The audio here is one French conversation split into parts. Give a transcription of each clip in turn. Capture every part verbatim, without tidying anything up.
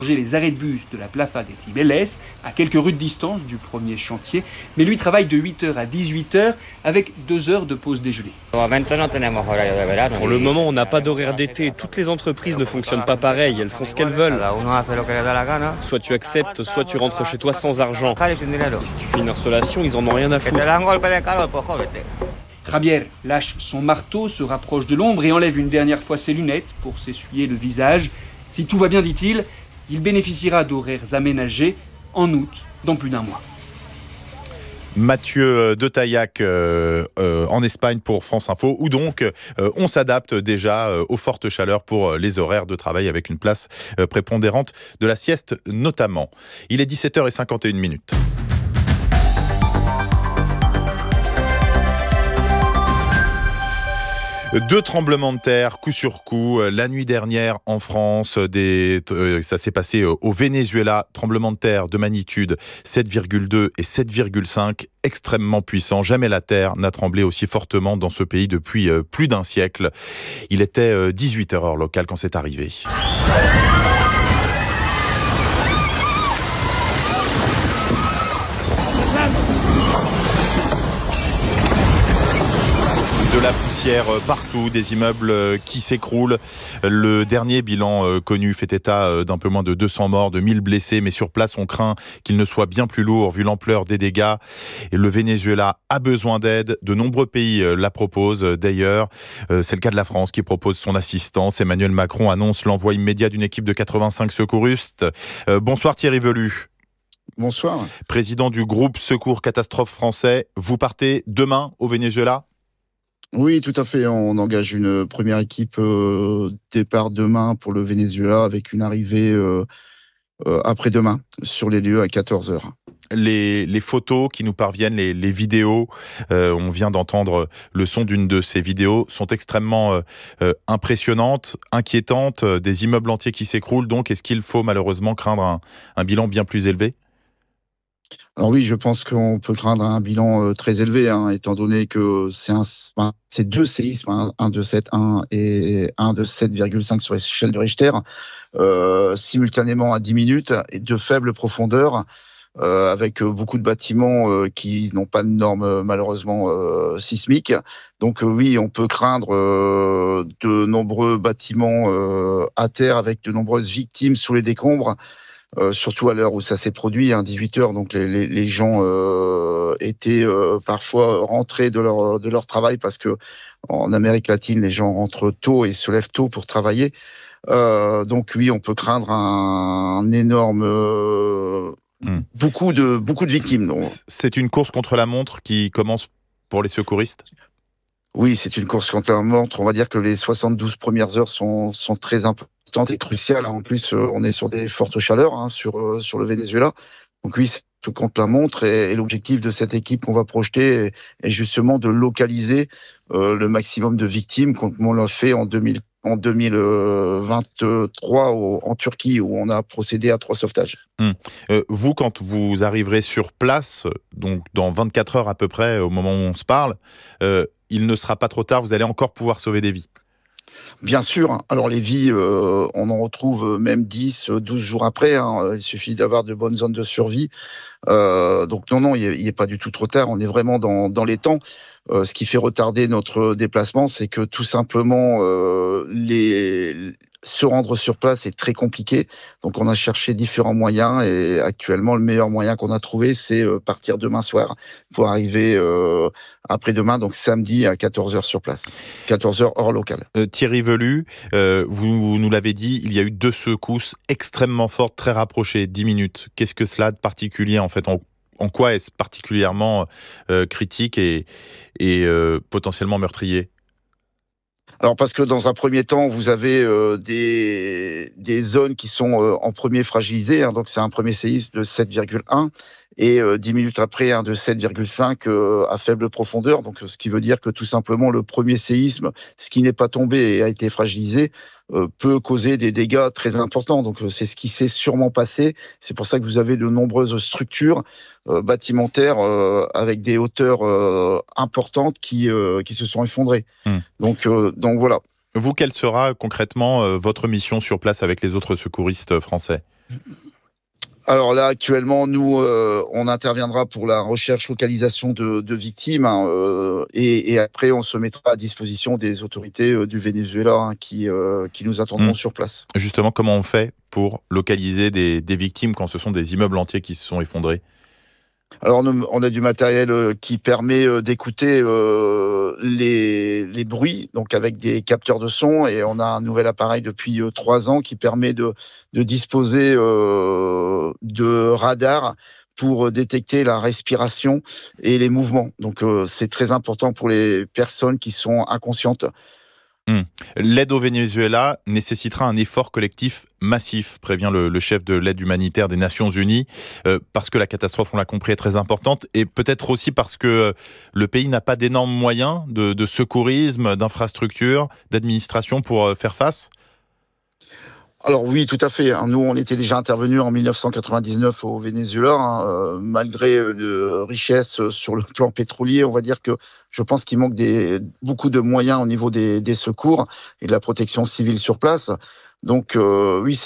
les arrêts de bus de la Plaza de Cibeles, à quelques rues de distance du premier chantier, mais lui travaille de huit heures à dix-huit heures avec deux heures de pause déjeuner. Pour le moment, on n'a pas d'horaire d'été. Toutes les entreprises ne fonctionnent pas pareil, elles font ce qu'elles veulent. Soit tu acceptes, soit tu rentres chez toi sans argent. Et si tu fais une installation, ils en ont rien à foutre. Javier lâche son marteau, se rapproche de l'ombre et enlève une dernière fois ses lunettes pour s'essuyer le visage. Si tout va bien, dit-il, il bénéficiera d'horaires aménagés en août, dans plus d'un mois. Mathieu de Taillac euh, euh, en Espagne pour France Info, où donc euh, on s'adapte déjà euh, aux fortes chaleurs pour les horaires de travail avec une place euh, prépondérante de la sieste notamment. Il est dix-sept heures cinquante et une minutes. Deux tremblements de terre, coup sur coup, la nuit dernière en France, des, euh, ça s'est passé au Venezuela, tremblement de terre de magnitude sept virgule deux et sept virgule cinq, extrêmement puissant. Jamais la terre n'a tremblé aussi fortement dans ce pays depuis euh, plus d'un siècle. Il était euh, dix-huit heures heure locale quand c'est arrivé. De la poussière partout, des immeubles qui s'écroulent. Le dernier bilan connu fait état d'un peu moins de deux cents morts, de mille blessés, mais sur place on craint qu'il ne soit bien plus lourd vu l'ampleur des dégâts. Et le Venezuela a besoin d'aide, de nombreux pays la proposent d'ailleurs. C'est le cas de la France qui propose son assistance. Emmanuel Macron annonce l'envoi immédiat d'une équipe de quatre-vingt-cinq secouristes. Bonsoir Thierry Velu. Bonsoir. Président du groupe Secours Catastrophe français, vous partez demain au Venezuela ? Oui, tout à fait. On engage une première équipe euh, départ demain pour le Venezuela avec une arrivée euh, euh, après-demain sur les lieux à quatorze heures. Les, les photos qui nous parviennent, les, les vidéos, euh, on vient d'entendre le son d'une de ces vidéos, sont extrêmement euh, euh, impressionnantes, inquiétantes, euh, des immeubles entiers qui s'écroulent. Donc, est-ce qu'il faut malheureusement craindre un, un bilan bien plus élevé ? Alors oui, je pense qu'on peut craindre un bilan euh, très élevé, hein, étant donné que c'est, un, c'est deux séismes, hein, un de sept virgule un et un de sept virgule cinq sur l'échelle de Richter, euh, simultanément à dix minutes et de faible profondeur, euh, avec beaucoup de bâtiments euh, qui n'ont pas de normes malheureusement euh, sismiques. Donc euh, oui, on peut craindre euh, de nombreux bâtiments euh, à terre avec de nombreuses victimes sous les décombres. Euh, surtout à l'heure où ça s'est produit, hein, dix-huit heures, donc les, les, les gens euh, étaient euh, parfois rentrés de leur, de leur travail parce que en Amérique latine, les gens rentrent tôt et se lèvent tôt pour travailler. Euh, donc oui, on peut craindre un, un énorme... Euh, mmh. beaucoup, de, beaucoup de victimes. Donc. C'est une course contre la montre qui commence pour les secouristes ? Oui, c'est une course contre la montre. On va dire que les soixante-douze premières heures sont, sont très importantes et crucial. En plus, euh, on est sur des fortes chaleurs hein, sur euh, sur le Venezuela. Donc oui, c'est tout contre la montre et, et l'objectif de cette équipe qu'on va projeter est, est justement de localiser euh, le maximum de victimes comme on l'a fait en deux mille en deux mille vingt-trois au, en Turquie où on a procédé à trois sauvetages. Hum. Euh, vous, quand vous arriverez sur place, donc dans vingt-quatre heures à peu près, au moment où on se parle, euh, il ne sera pas trop tard. Vous allez encore pouvoir sauver des vies. Bien sûr. Alors les vies, euh, on en retrouve même dix, douze jours après. Hein. Il suffit d'avoir de bonnes zones de survie. Euh, donc non, non, il n'est pas du tout trop tard. On est vraiment dans, dans les temps. Euh, ce qui fait retarder notre déplacement, c'est que tout simplement, euh, les, se rendre sur place est très compliqué. Donc on a cherché différents moyens et actuellement, le meilleur moyen qu'on a trouvé, c'est euh, partir demain soir pour arriver euh, après-demain, donc samedi à quatorze heures sur place. quatorze heures hors locale. Euh, Thierry Velu, euh, vous nous l'avez dit, il y a eu deux secousses extrêmement fortes, très rapprochées, dix minutes. Qu'est-ce que cela a de particulier en fait ? En, en quoi est-ce particulièrement euh, critique et, et euh, potentiellement meurtrier ? Alors parce que dans un premier temps, vous avez euh, des, des zones qui sont euh, en premier fragilisées, hein, donc c'est un premier séisme de sept virgule un et euh, dix minutes après un de sept virgule cinq euh, à faible profondeur, donc ce qui veut dire que tout simplement le premier séisme, ce qui n'est pas tombé et a été fragilisé, euh, peut causer des dégâts très importants. Donc c'est ce qui s'est sûrement passé. C'est pour ça que vous avez de nombreuses structures euh, bâtimentaires euh, avec des hauteurs euh, importantes qui euh, qui se sont effondrées. Mmh. Donc euh, donc voilà. Vous, quelle sera concrètement euh, votre mission sur place avec les autres secouristes français ? Alors là, actuellement, nous, euh, on interviendra pour la recherche, localisation de, de victimes, hein, euh, et, et après, on se mettra à disposition des autorités euh, du Venezuela hein, qui, euh, qui nous attendront mmh. sur place. Justement, comment on fait pour localiser des, des victimes quand ce sont des immeubles entiers qui se sont effondrés ? Alors, on a du matériel qui permet d'écouter euh, les, les bruits, donc avec des capteurs de son, et on a un nouvel appareil depuis euh, trois ans qui permet de, de disposer euh, de radars pour détecter la respiration et les mouvements. Donc, euh, c'est très important pour les personnes qui sont inconscientes. Mmh. L'aide au Venezuela nécessitera un effort collectif massif, prévient le, le chef de l'aide humanitaire des Nations Unies, euh, parce que la catastrophe, on l'a compris, est très importante, et peut-être aussi parce que le pays n'a pas d'énormes moyens de, de secourisme, d'infrastructure, d'administration pour euh, faire face. Alors oui, tout à fait. Nous, on était déjà intervenus en dix-neuf cent quatre-vingt-dix-neuf au Venezuela, hein, euh, malgré de richesses sur le plan pétrolier. On va dire que je pense qu'il manque des, beaucoup de moyens au niveau des, des secours et de la protection civile sur place. Donc euh, oui,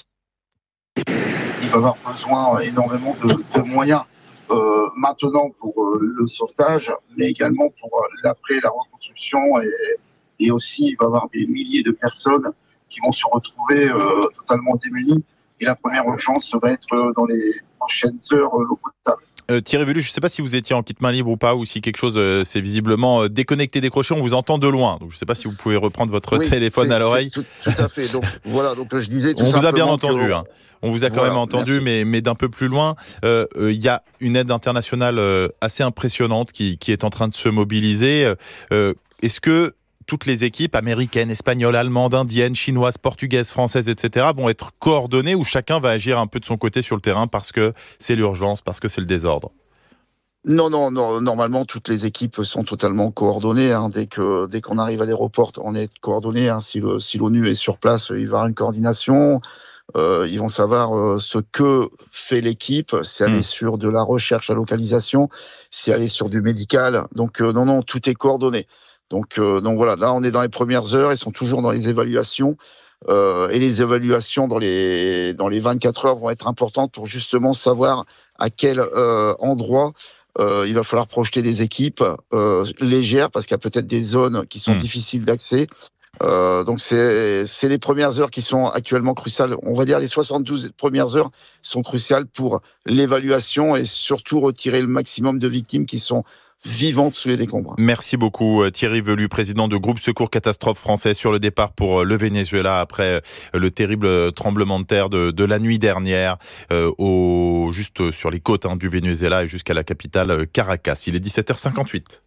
il va y avoir besoin énormément de, de moyens euh, maintenant pour euh, le sauvetage, mais également pour euh, l'après, la reconstruction, et, et aussi il va y avoir des milliers de personnes qui vont se retrouver euh, totalement démunis. Et la première urgence va être euh, dans les prochaines heures euh, au potable. Euh, Thierry Velu, je ne sais pas si vous étiez en kit main libre ou pas, ou si quelque chose euh, s'est visiblement euh, déconnecté, décroché. On vous entend de loin. Donc je ne sais pas si vous pouvez reprendre votre oui, téléphone à l'oreille. Tout, tout à fait. Donc voilà. Donc je disais. Tout on vous a bien que... entendu. Hein. On vous a quand voilà, même entendu, mais, mais d'un peu plus loin. Il euh, euh, y a une aide internationale euh, assez impressionnante qui, qui est en train de se mobiliser. Euh, est-ce que toutes les équipes américaines, espagnoles, allemandes, indiennes, chinoises, portugaises, françaises, et cetera vont être coordonnées, ou chacun va agir un peu de son côté sur le terrain parce que c'est l'urgence, parce que c'est le désordre? Non, non, non. Normalement, toutes les équipes sont totalement coordonnées. Hein. Dès que dès qu'on arrive à l'aéroport, on est coordonné. Hein. Si, le, si l'ONU est sur place, il va y avoir une coordination. Euh, ils vont savoir euh, ce que fait l'équipe, si elle mmh. est sur de la recherche à localisation, si elle est sur du médical. Donc euh, non, non, tout est coordonné. Donc, euh, donc voilà, là on est dans les premières heures, ils sont toujours dans les évaluations euh, et les évaluations dans les dans les vingt-quatre heures vont être importantes pour justement savoir à quel euh, endroit euh, il va falloir projeter des équipes euh, légères, parce qu'il y a peut-être des zones qui sont mmh. difficiles d'accès. Euh, donc c'est c'est les premières heures qui sont actuellement cruciales. On va dire les soixante-douze premières heures sont cruciales pour l'évaluation et surtout retirer le maximum de victimes qui sont vivantes sous les décombres. Merci beaucoup Thierry Velu, président de Groupe Secours Catastrophe Français, sur le départ pour le Venezuela après le terrible tremblement de terre de, de la nuit dernière, euh, au, juste sur les côtes hein, du Venezuela et jusqu'à la capitale Caracas. Il est dix-sept heures cinquante-huit.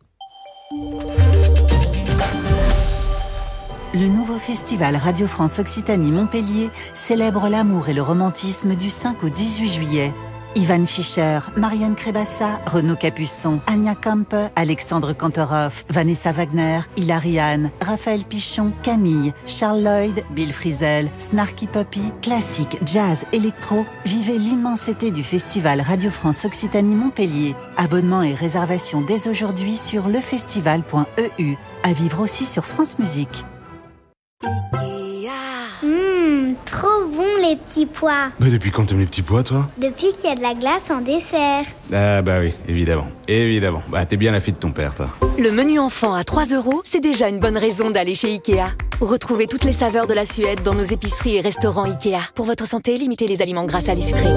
Le nouveau festival Radio France Occitanie Montpellier célèbre l'amour et le romantisme du cinq au dix-huit juillet. Ivan Fischer, Marianne Crébassa, Renaud Capuçon, Anya Kampe, Alexandre Kantorov, Vanessa Wagner, Hilary Hahn, Raphaël Pichon, Camille, Charles Lloyd, Bill Frisell, Snarky Puppy, classique, jazz, électro. Vivez l'immensité du festival Radio France Occitanie Montpellier. Abonnement et réservation dès aujourd'hui sur lefestival point e u. À vivre aussi sur France Musique. Mmh, trop bon les petits pois. Bah depuis quand t'aimes les petits pois, toi? Depuis qu'il y a de la glace en dessert. Ah bah oui, évidemment, évidemment. Bah t'es bien la fille de ton père, toi. Le menu enfant à trois euros, c'est déjà une bonne raison d'aller chez Ikea. Retrouvez toutes les saveurs de la Suède dans nos épiceries et restaurants Ikea. Pour votre santé, limitez les aliments gras, salés, sucrés.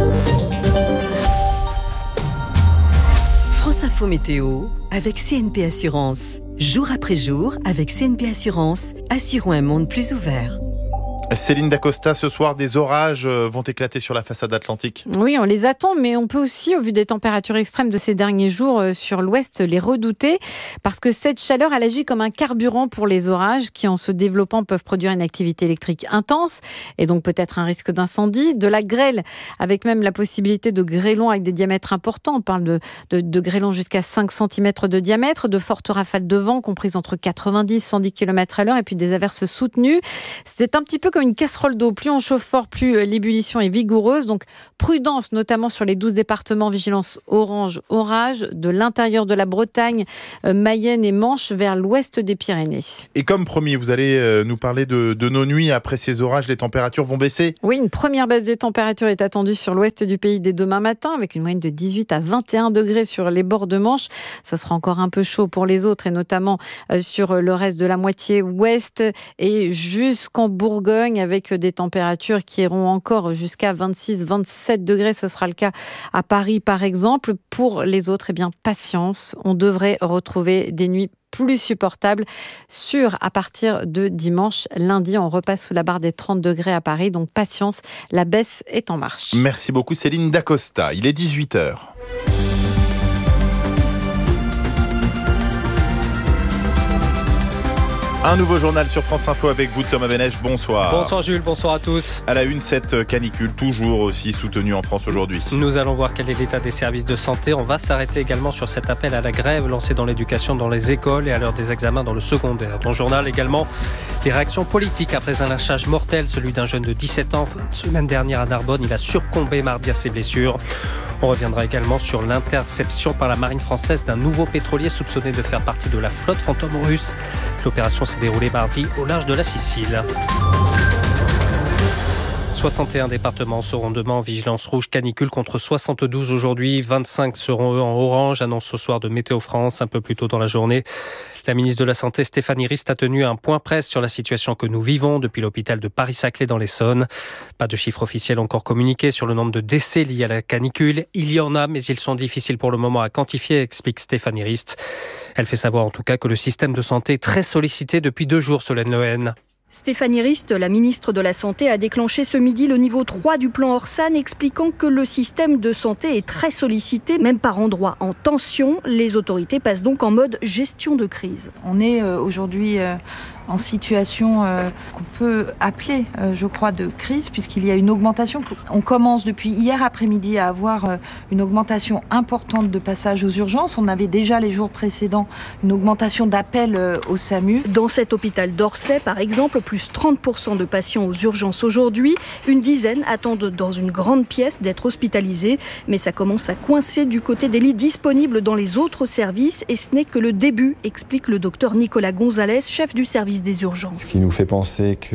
France Info Météo avec C N P Assurance. Jour après jour, avec C N P Assurance, assurons un monde plus ouvert. Céline Dacosta, ce soir, des orages vont éclater sur la façade atlantique. Oui, on les attend, mais on peut aussi, au vu des températures extrêmes de ces derniers jours sur l'ouest, les redouter, parce que cette chaleur, elle agit comme un carburant pour les orages qui, en se développant, peuvent produire une activité électrique intense et donc peut-être un risque d'incendie. De la grêle, avec même la possibilité de grêlons avec des diamètres importants. On parle de, de, de grêlons jusqu'à cinq centimètres de diamètre, de fortes rafales de vent comprises entre quatre-vingt-dix et cent dix kilomètres à l'heure et puis des averses soutenues. C'est un petit peu comme comme une casserole d'eau. Plus on chauffe fort, plus l'ébullition est vigoureuse. Donc prudence, notamment sur les douze départements vigilance orange orage, de l'intérieur de la Bretagne, euh, Mayenne et Manche vers l'ouest des Pyrénées. Et comme promis, vous allez euh, nous parler de, de nos nuits. Après ces orages, les températures vont baisser ? Oui, une première baisse des températures est attendue sur l'ouest du pays dès demain matin, avec une moyenne de dix-huit à vingt et un degrés sur les bords de Manche. Ça sera encore un peu chaud pour les autres, et notamment euh, sur le reste de la moitié ouest et jusqu'en Bourgogne, avec des températures qui iront encore jusqu'à vingt-six à vingt-sept degrés. Ce sera le cas à Paris, par exemple. Pour les autres, eh bien, patience. On devrait retrouver des nuits plus supportables sur à partir de dimanche. Lundi, on repasse sous la barre des trente degrés à Paris. Donc patience, la baisse est en marche. Merci beaucoup Céline Dacosta. Il est dix-huit heures. Un nouveau journal sur France Info avec vous, Thomas Benech. Bonsoir. Bonsoir Jules, bonsoir à tous. À la une, cette canicule toujours aussi soutenue en France aujourd'hui. Nous allons voir quel est l'état des services de santé. On va s'arrêter également sur cet appel à la grève lancé dans l'éducation, dans les écoles et à l'heure des examens dans le secondaire. Dans le journal également, les réactions politiques après un lynchage mortel, celui d'un jeune de dix-sept ans. Semaine dernière à Narbonne, il a succombé mardi à ses blessures. On reviendra également sur l'interception par la marine française d'un nouveau pétrolier soupçonné de faire partie de la flotte fantôme russe. L'opération s'est déroulée mardi au large de la Sicile. soixante et un départements seront demain en vigilance rouge canicule contre soixante-douze aujourd'hui. vingt-cinq seront eux en orange, annonce ce soir de Météo France un peu plus tôt dans la journée. La ministre de la Santé, Stéphanie Rist, a tenu un point presse sur la situation que nous vivons depuis l'hôpital de Paris-Saclay dans l'Essonne. Pas de chiffres officiels encore communiqués sur le nombre de décès liés à la canicule. Il y en a, mais ils sont difficiles pour le moment à quantifier, explique Stéphanie Rist. Elle fait savoir en tout cas que le système de santé est très sollicité depuis deux jours, Solène Lehen. Stéphanie Rist, la ministre de la Santé, a déclenché ce midi le niveau trois du plan Orsan, expliquant que le système de santé est très sollicité, même par endroits en tension. Les autorités passent donc en mode gestion de crise. On est euh, aujourd'hui euh, en situation euh, qu'on peut appeler, euh, je crois, de crise, puisqu'il y a une augmentation. On commence depuis hier après-midi à avoir euh, une augmentation importante de passages aux urgences. On avait déjà les jours précédents une augmentation d'appels euh, au SAMU. Dans cet hôpital d'Orsay, par exemple, plus trente pour cent de patients aux urgences aujourd'hui. Une dizaine attendent dans une grande pièce d'être hospitalisés. Mais ça commence à coincer du côté des lits disponibles dans les autres services. Et ce n'est que le début, explique le docteur Nicolas Gonzalez, chef du service des urgences. Ce qui nous fait penser que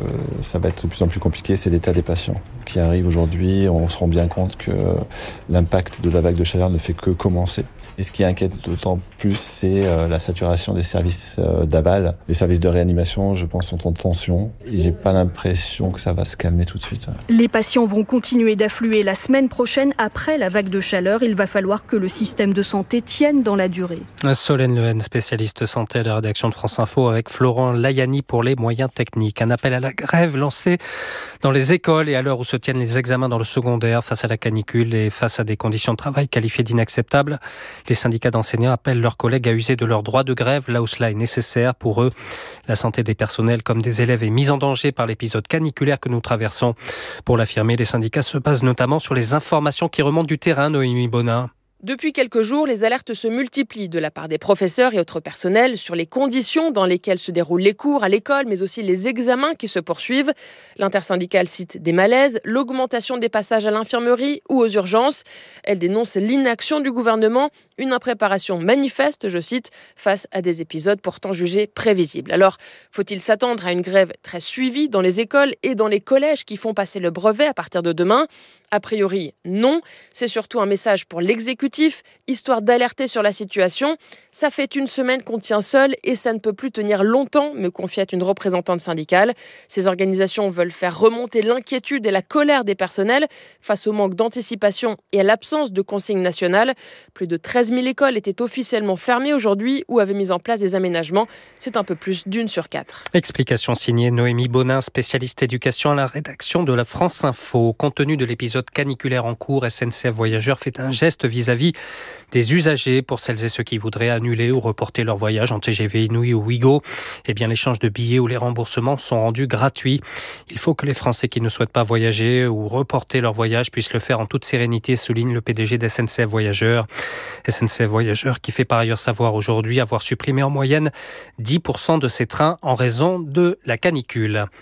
ça va être de plus en plus compliqué, c'est l'état des patients qui arrivent aujourd'hui. On se rend bien compte que l'impact de la vague de chaleur ne fait que commencer. Et ce qui inquiète d'autant plus, c'est la saturation des services d'aval. Les services de réanimation, je pense, sont en tension. Et j'ai pas l'impression que ça va se calmer tout de suite. Les patients vont continuer d'affluer la semaine prochaine après la vague de chaleur. Il va falloir que le système de santé tienne dans la durée. Solène Lehen, spécialiste santé à la rédaction de France Info, avec Florent Layani pour les moyens techniques. Un appel à la grève lancé dans les écoles et à l'heure où se tiennent les examens dans le secondaire face à la canicule et face à des conditions de travail qualifiées d'inacceptables. Les syndicats d'enseignants appellent leurs collègues à user de leur droit de grève là où cela est nécessaire. Pour eux, la santé des personnels comme des élèves est mise en danger par l'épisode caniculaire que nous traversons. Pour l'affirmer, les syndicats se basent notamment sur les informations qui remontent du terrain, Noémie Bonin. Depuis quelques jours, les alertes se multiplient de la part des professeurs et autres personnels sur les conditions dans lesquelles se déroulent les cours à l'école, mais aussi les examens qui se poursuivent. L'intersyndicale cite des malaises, l'augmentation des passages à l'infirmerie ou aux urgences. Elle dénonce l'inaction du gouvernement, une impréparation manifeste, je cite, face à des épisodes pourtant jugés prévisibles. Alors, faut-il s'attendre à une grève très suivie dans les écoles et dans les collèges qui font passer le brevet à partir de demain ? A priori, non. C'est surtout un message pour l'exécutif, histoire d'alerter sur la situation. Ça fait une semaine qu'on tient seul et ça ne peut plus tenir longtemps, me confiait une représentante syndicale. Ces organisations veulent faire remonter l'inquiétude et la colère des personnels face au manque d'anticipation et à l'absence de consignes nationales. Plus de treize mille écoles étaient officiellement fermées aujourd'hui ou avaient mis en place des aménagements. C'est un peu plus d'une sur quatre. Explication signée Noémie Bonin, spécialiste éducation à la rédaction de la France Info. Compte tenu de l'épisode caniculaire en cours, S N C F Voyageurs fait un geste vis-à-vis des usagers. Pour celles et ceux qui voudraient annuler ou reporter leur voyage en T G V Inouï ou Ouigo, eh bien l'échange de billets ou les remboursements sont rendus gratuits. Il faut que les Français qui ne souhaitent pas voyager ou reporter leur voyage puissent le faire en toute sérénité, souligne le P D G d'S N C F Voyageurs. S N C F Voyageurs qui fait par ailleurs savoir aujourd'hui avoir supprimé en moyenne dix pour cent de ses trains en raison de la canicule.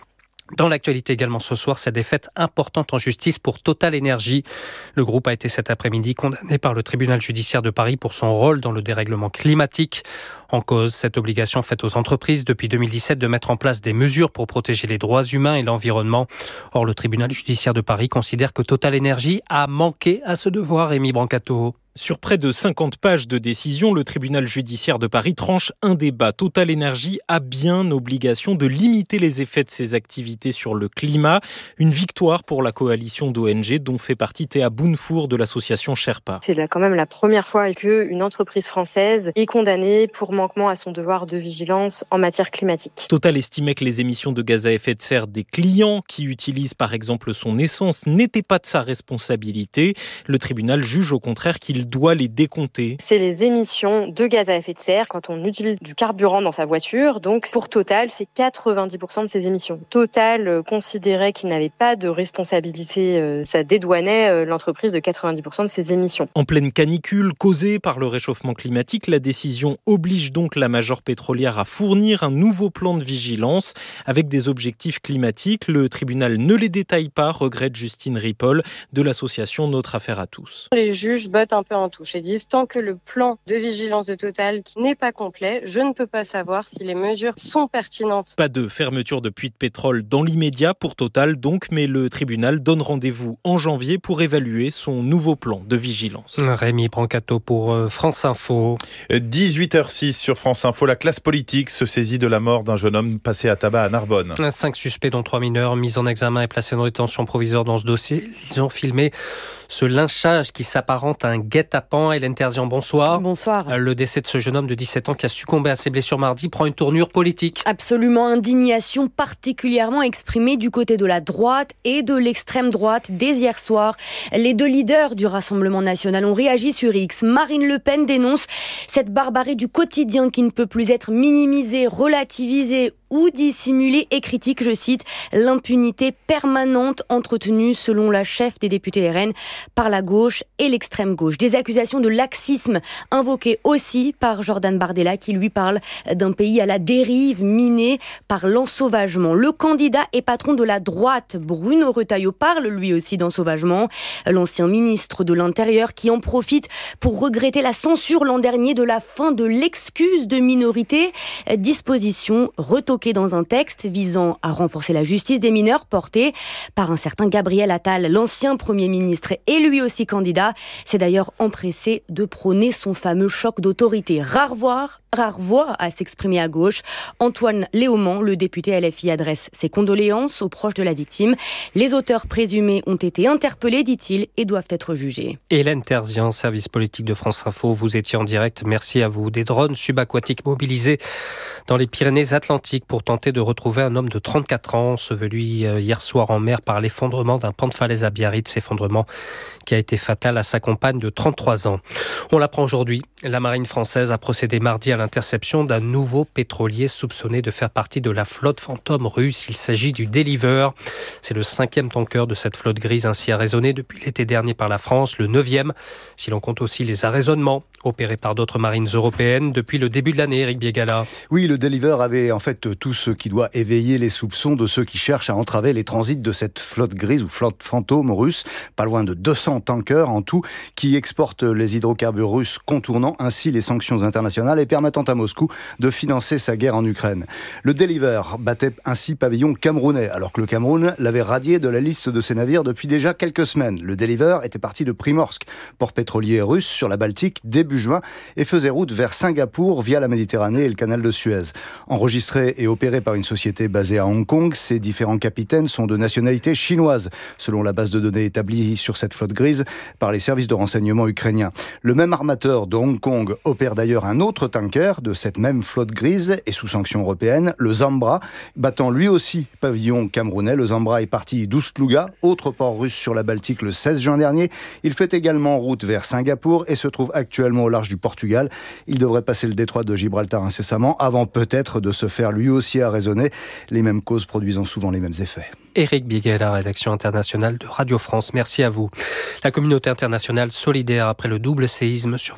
Dans l'actualité également ce soir, cette défaite importante en justice pour Total Énergie. Le groupe a été cet après-midi condamné par le tribunal judiciaire de Paris pour son rôle dans le dérèglement climatique. En cause, cette obligation faite aux entreprises depuis deux mille dix-sept de mettre en place des mesures pour protéger les droits humains et l'environnement. Or, le tribunal judiciaire de Paris considère que Total Énergie a manqué à ce devoir, Rémi Brancato. Sur près de cinquante pages de décision, le tribunal judiciaire de Paris tranche un débat. Total Énergie a bien obligation de limiter les effets de ses activités sur le climat. Une victoire pour la coalition d'O N G dont fait partie Théa Bounfour de l'association Sherpa. C'est là quand même la première fois qu'une entreprise française est condamnée pour manquement à son devoir de vigilance en matière climatique. Total estimait que les émissions de gaz à effet de serre des clients qui utilisent par exemple son essence n'étaient pas de sa responsabilité. Le tribunal juge au contraire qu'il doit les décompter. C'est les émissions de gaz à effet de serre quand on utilise du carburant dans sa voiture. Donc pour Total, c'est quatre-vingt-dix pour cent de ses émissions. Total considérait qu'il n'avait pas de responsabilité. Ça dédouanait l'entreprise de quatre-vingt-dix pour cent de ses émissions. En pleine canicule causée par le réchauffement climatique, la décision oblige donc la major pétrolière à fournir un nouveau plan de vigilance avec des objectifs climatiques. Le tribunal ne les détaille pas, regrette Justine Ripoll de l'association Notre Affaire à tous. Les juges bottent un peu en touche et disent tant que le plan de vigilance de Total n'est pas complet, je ne peux pas savoir si les mesures sont pertinentes. Pas de fermeture de puits de pétrole dans l'immédiat pour Total donc, mais le tribunal donne rendez-vous en janvier pour évaluer son nouveau plan de vigilance. Rémi Brancato pour France Info. dix-huit heures six sur France Info, la classe politique se saisit de la mort d'un jeune homme passé à tabac à Narbonne. Cinq suspects dont trois mineurs mis en examen et placés en détention provisoire dans ce dossier. Ils ont filmé ce lynchage qui s'apparente à un guet-apens. Hélène Terzian, bonsoir. Bonsoir. Le décès de ce jeune homme de dix-sept ans qui a succombé à ses blessures mardi prend une tournure politique. Absolument, indignation particulièrement exprimée du côté de la droite et de l'extrême droite dès hier soir. Les deux leaders du Rassemblement national ont réagi sur X. Marine Le Pen dénonce cette barbarie du quotidien qui ne peut plus être minimisée, relativisée ou dissimulée et critique, je cite, l'impunité permanente entretenue selon la chef des députés R N par la gauche et l'extrême gauche. Des accusations de laxisme invoquées aussi par Jordan Bardella qui lui parle d'un pays à la dérive miné par l'ensauvagement. Le candidat et patron de la droite, Bruno Retailleau, parle lui aussi d'ensauvagement. L'ancien ministre de l'Intérieur qui en profite pour regretter la censure l'an dernier de la fin de l'excuse de minorité, disposition retoquée dans un texte visant à renforcer la justice des mineurs porté par un certain Gabriel Attal, l'ancien Premier ministre et lui aussi candidat, s'est d'ailleurs empressé de prôner son fameux choc d'autorité. Rare voix, rare voix à s'exprimer à gauche. Antoine Léaumont, le député L F I, adresse ses condoléances aux proches de la victime. Les auteurs présumés ont été interpellés, dit-il, et doivent être jugés. Hélène Terzian, service politique de France Info, vous étiez en direct. Merci à vous. Des drones subaquatiques mobilisés dans les Pyrénées-Atlantiques pour tenter de retrouver un homme de trente-quatre ans enseveli hier soir en mer par l'effondrement d'un pan de falaise à Biarritz. Effondrement qui a été fatal à sa compagne de trente-trois ans. On l'apprend aujourd'hui. La marine française a procédé mardi à l'interception d'un nouveau pétrolier soupçonné de faire partie de la flotte fantôme russe. Il s'agit du Deliver. C'est le cinquième tanker de cette flotte grise ainsi arraisonné depuis l'été dernier par la France, le neuvième, si l'on compte aussi les arraisonnements opérés par d'autres marines européennes depuis le début de l'année, Éric Biégala. Oui, le Deliver avait en fait tout ce qui doit éveiller les soupçons de ceux qui cherchent à entraver les transits de cette flotte grise ou flotte fantôme russe. Pas loin de deux cents tankers en tout qui exportent les hydrocarbures russes, contournant ainsi les sanctions internationales et permettant à Moscou de financer sa guerre en Ukraine. Le Deliver battait ainsi pavillon camerounais, alors que le Cameroun l'avait radié de la liste de ses navires depuis déjà quelques semaines. Le Deliver était parti de Primorsk, port pétrolier russe sur la Baltique, début juin, et faisait route vers Singapour via la Méditerranée et le canal de Suez. Enregistré et opéré par une société basée à Hong Kong, ces différents capitaines sont de nationalité chinoise, selon la base de données établie sur cette flotte grise par les services de renseignement ukrainiens. Le même armateur de Hong Kong opère d'ailleurs un autre tanker de cette même flotte grise et sous sanction européenne, le Zambra, battant lui aussi pavillon camerounais. Le Zambra est parti d'Oust-Louga, autre port russe sur la Baltique, le seize juin dernier. Il fait également route vers Singapour et se trouve actuellement au large du Portugal. Il devrait passer le détroit de Gibraltar incessamment avant peut-être de se faire lui aussi arraisonner, les mêmes causes produisant souvent les mêmes effets. Éric Biguet, la rédaction internationale de Radio France. Merci à vous. La communauté internationale solidaire après le double séisme survenu ces derniers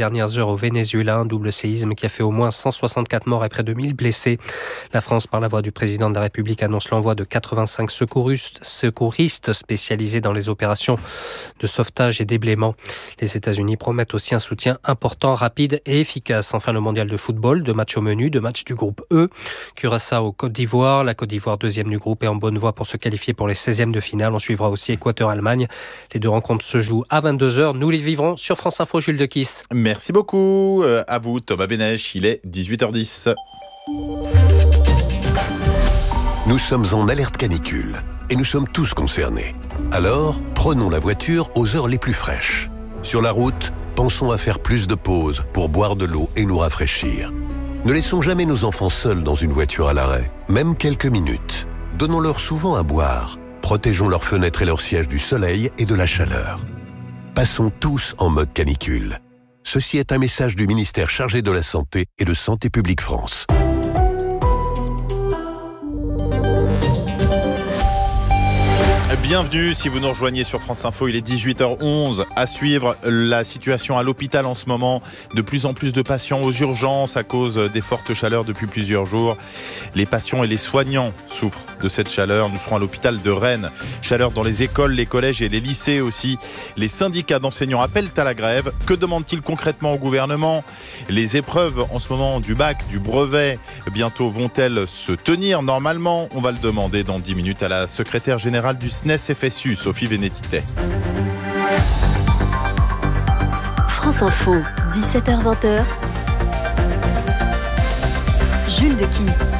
dernières heures au Venezuela, un double séisme qui a fait au moins cent soixante-quatre morts et près de mille blessés. La France, par la voix du président de la République, annonce l'envoi de quatre-vingt-cinq secouristes, secouristes spécialisés dans les opérations de sauvetage et déblaiement. Les États-Unis promettent aussi un soutien important, rapide et efficace. Enfin, le mondial de football, deux matchs au menu, deux matchs du groupe E. Curaçao, Côte d'Ivoire. La Côte d'Ivoire, deuxième du groupe, est en bonne voie pour se qualifier pour les seizièmes de finale. On suivra aussi Équateur-Allemagne. Les deux rencontres se jouent à vingt-deux heures. Nous les vivrons sur France Info. Jules de Kiss. Merci beaucoup. Euh, à vous, Thomas Benech. Il est dix-huit heures dix. Nous sommes en alerte canicule et nous sommes tous concernés. Alors, prenons la voiture aux heures les plus fraîches. Sur la route, pensons à faire plus de pauses pour boire de l'eau et nous rafraîchir. Ne laissons jamais nos enfants seuls dans une voiture à l'arrêt, même quelques minutes. Donnons-leur souvent à boire. Protégeons leurs fenêtres et leurs sièges du soleil et de la chaleur. Passons tous en mode canicule. Ceci est un message du ministère chargé de la Santé et de Santé publique France. Bienvenue si vous nous rejoignez sur France Info, il est dix-huit heures onze. À suivre la situation à l'hôpital en ce moment. De plus en plus de patients aux urgences à cause des fortes chaleurs depuis plusieurs jours. Les patients et les soignants souffrent de cette chaleur. Nous serons à l'hôpital de Rennes. Chaleur dans les écoles, les collèges et les lycées aussi. Les syndicats d'enseignants appellent à la grève. Que demandent-ils concrètement au gouvernement ? Les épreuves en ce moment du bac, du brevet, bientôt vont-elles se tenir normalement ? On va le demander dans dix minutes à la secrétaire générale du S N E S F S U, Sophie Vénétité. France Info, dix-sept heures vingt. Jules de Kiss.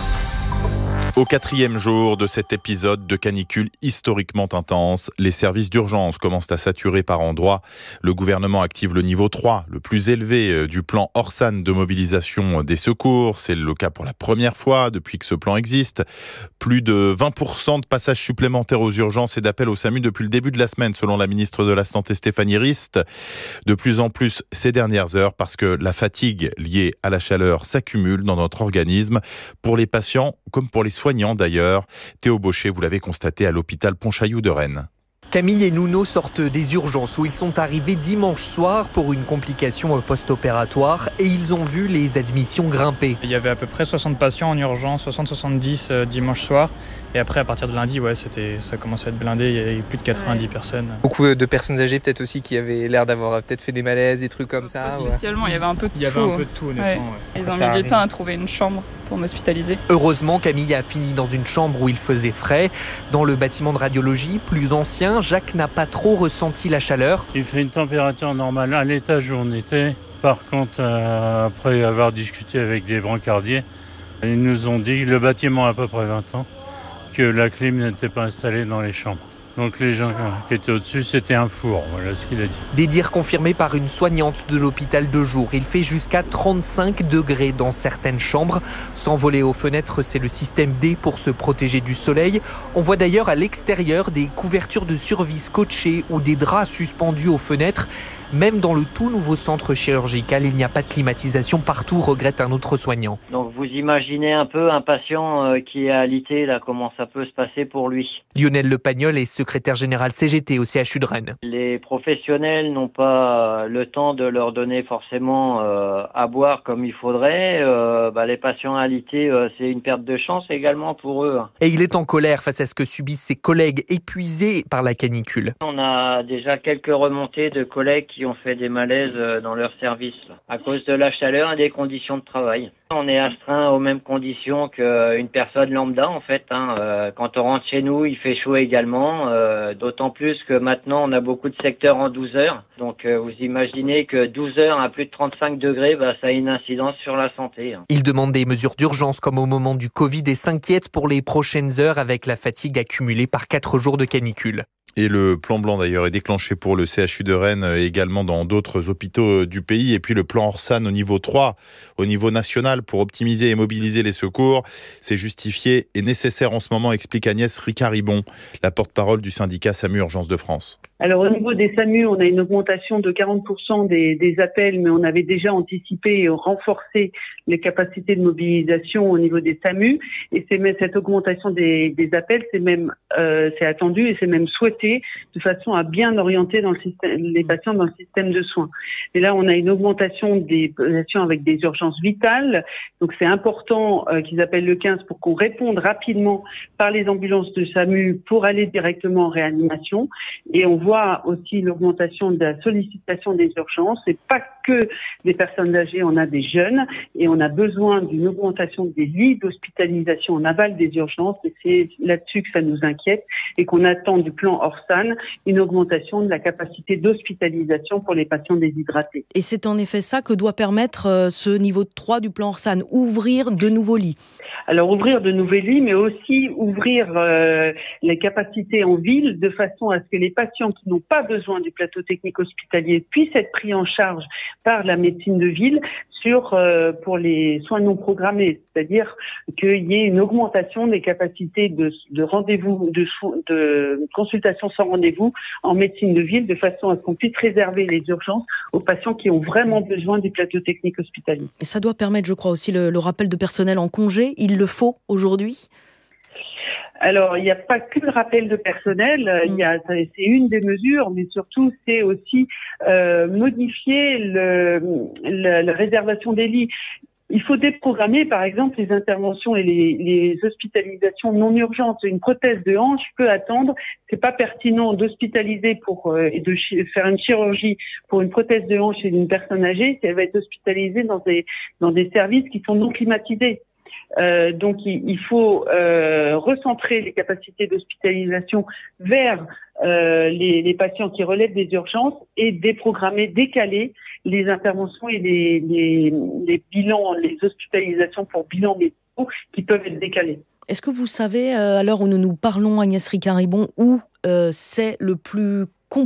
Au quatrième jour de cet épisode de canicule historiquement intense, les services d'urgence commencent à saturer par endroits. Le gouvernement active le niveau trois, le plus élevé du plan Orsan de mobilisation des secours. C'est le cas pour la première fois depuis que ce plan existe. Plus de vingt pour cent de passages supplémentaires aux urgences et d'appels au SAMU depuis le début de la semaine, selon la ministre de la Santé Stéphanie Rist. De plus en plus ces dernières heures parce que la fatigue liée à la chaleur s'accumule dans notre organisme. Pour les patients comme pour les soignants d'ailleurs. Théo Baucher, vous l'avez constaté à l'hôpital Pontchaillou de Rennes. Camille et Nuno sortent des urgences où ils sont arrivés dimanche soir pour une complication post-opératoire et ils ont vu les admissions grimper. Il y avait à peu près soixante patients en urgence, soixante à soixante-dix euh, dimanche soir. Et après, à partir de lundi, ouais, c'était, ça commençait à être blindé, il y avait plus de quatre-vingt-dix ouais. personnes. Beaucoup de personnes âgées peut-être aussi qui avaient l'air d'avoir peut-être fait des malaises, des trucs comme ça. Pas spécialement, ouais. il y avait un peu de il y tout. Il y avait un peu de tout, honnêtement. Ouais. Ouais. Ils ont mis du temps à trouver une chambre pour m'hospitaliser. Heureusement, Camille a fini dans une chambre où il faisait frais. Dans le bâtiment de radiologie, plus ancien, Jacques n'a pas trop ressenti la chaleur. Il fait une température normale à l'étage où on était. Par contre, euh, après avoir discuté avec des brancardiers, ils nous ont dit, le bâtiment a à peu près vingt ans, que la clim n'était pas installée dans les chambres. Donc les gens qui étaient au-dessus, c'était un four, voilà ce qu'il a dit. Des dires confirmés par une soignante de l'hôpital de jour. Il fait jusqu'à trente-cinq degrés dans certaines chambres. S'envoler aux fenêtres, c'est le système D pour se protéger du soleil. On voit d'ailleurs à l'extérieur des couvertures de survie scotchées ou des draps suspendus aux fenêtres. Même dans le tout nouveau centre chirurgical, il n'y a pas de climatisation partout, regrette un autre soignant. Donc vous imaginez un peu un patient qui est alité, là, comment ça peut se passer pour lui. Lionel Lepagnol est secrétaire général C G T au C H U de Rennes. Les professionnels n'ont pas le temps de leur donner forcément euh, à boire comme il faudrait. Euh, bah, les patients alités, euh, c'est une perte de chance également pour eux. Et il est en colère face à ce que subissent ses collègues épuisés par la canicule. On a déjà quelques remontées de collègues qui qui ont fait des malaises dans leur service à cause de la chaleur et des conditions de travail. On est astreint aux mêmes conditions qu'une personne lambda en fait. Hein. Euh, quand on rentre chez nous, il fait chaud également, euh, d'autant plus que maintenant on a beaucoup de secteurs en douze heures. Donc euh, vous imaginez que douze heures à plus de trente-cinq degrés, bah, ça a une incidence sur la santé. Hein. Il demande des mesures d'urgence comme au moment du Covid et s'inquiète pour les prochaines heures avec la fatigue accumulée par quatre jours de canicule. Et le plan blanc d'ailleurs est déclenché pour le C H U de Rennes et également dans d'autres hôpitaux du pays. Et puis le plan Orsan au niveau trois, au niveau national, pour optimiser et mobiliser les secours. C'est justifié et nécessaire en ce moment, explique Agnès Ricard-Ribon, la porte-parole du syndicat SAMU Urgence de France. Alors au niveau des SAMU, on a une augmentation de quarante pour cent des, des appels, mais on avait déjà anticipé et renforcé les capacités de mobilisation au niveau des SAMU. Et c'est même cette augmentation des, des appels, c'est même euh, c'est attendu et c'est même souhaité déshydratés, de façon à bien orienter dans le système, les patients dans le système de soins. Et là, on a une augmentation des patients avec des urgences vitales. Donc, c'est important euh, qu'ils appellent le quinze pour qu'on réponde rapidement par les ambulances de SAMU pour aller directement en réanimation. Et on voit aussi l'augmentation de la sollicitation des urgences. C'est pas que des personnes âgées, on a des jeunes et on a besoin d'une augmentation des lits d'hospitalisation en aval des urgences. Et c'est là-dessus que ça nous inquiète et qu'on attend du plan Orsan une augmentation de la capacité d'hospitalisation pour les patients déshydratés. Et c'est en effet ça que doit permettre euh, ce niveau trois du plan Orsan, ouvrir de nouveaux lits. Alors ouvrir de nouveaux lits, mais aussi ouvrir euh, les capacités en ville de façon à ce que les patients qui n'ont pas besoin du plateau technique hospitalier puissent être pris en charge par la médecine de ville sur euh, pour les soins non programmés, c'est-à-dire qu'il y ait une augmentation des capacités de, de rendez-vous, de, de consultation sans rendez-vous en médecine de ville, de façon à ce qu'on puisse réserver les urgences aux patients qui ont vraiment besoin du plateau technique hospitalier. Et ça doit permettre, je crois, aussi le, le rappel de personnel en congé. Il le faut aujourd'hui ? Alors, il n'y a pas que le rappel de personnel, il y a, c'est une des mesures, mais surtout, c'est aussi euh, modifier le, le, la réservation des lits. Il faut déprogrammer, par exemple, les interventions et les, les hospitalisations non urgentes. Une prothèse de hanche peut attendre. C'est pas pertinent d'hospitaliser pour euh, et de chi- faire une chirurgie pour une prothèse de hanche chez une personne âgée si elle va être hospitalisée dans des dans des services qui sont non climatisés. Euh, donc il, il faut euh, recentrer les capacités d'hospitalisation vers euh, les, les patients qui relèvent des urgences et déprogrammer, décaler les interventions et les, les, les bilans, les hospitalisations pour bilans médicaux qui peuvent être décalés. Est-ce que vous savez, euh, à l'heure où nous nous parlons, Agnès Ricard-Ribon, où euh, c'est le plus compliqué ?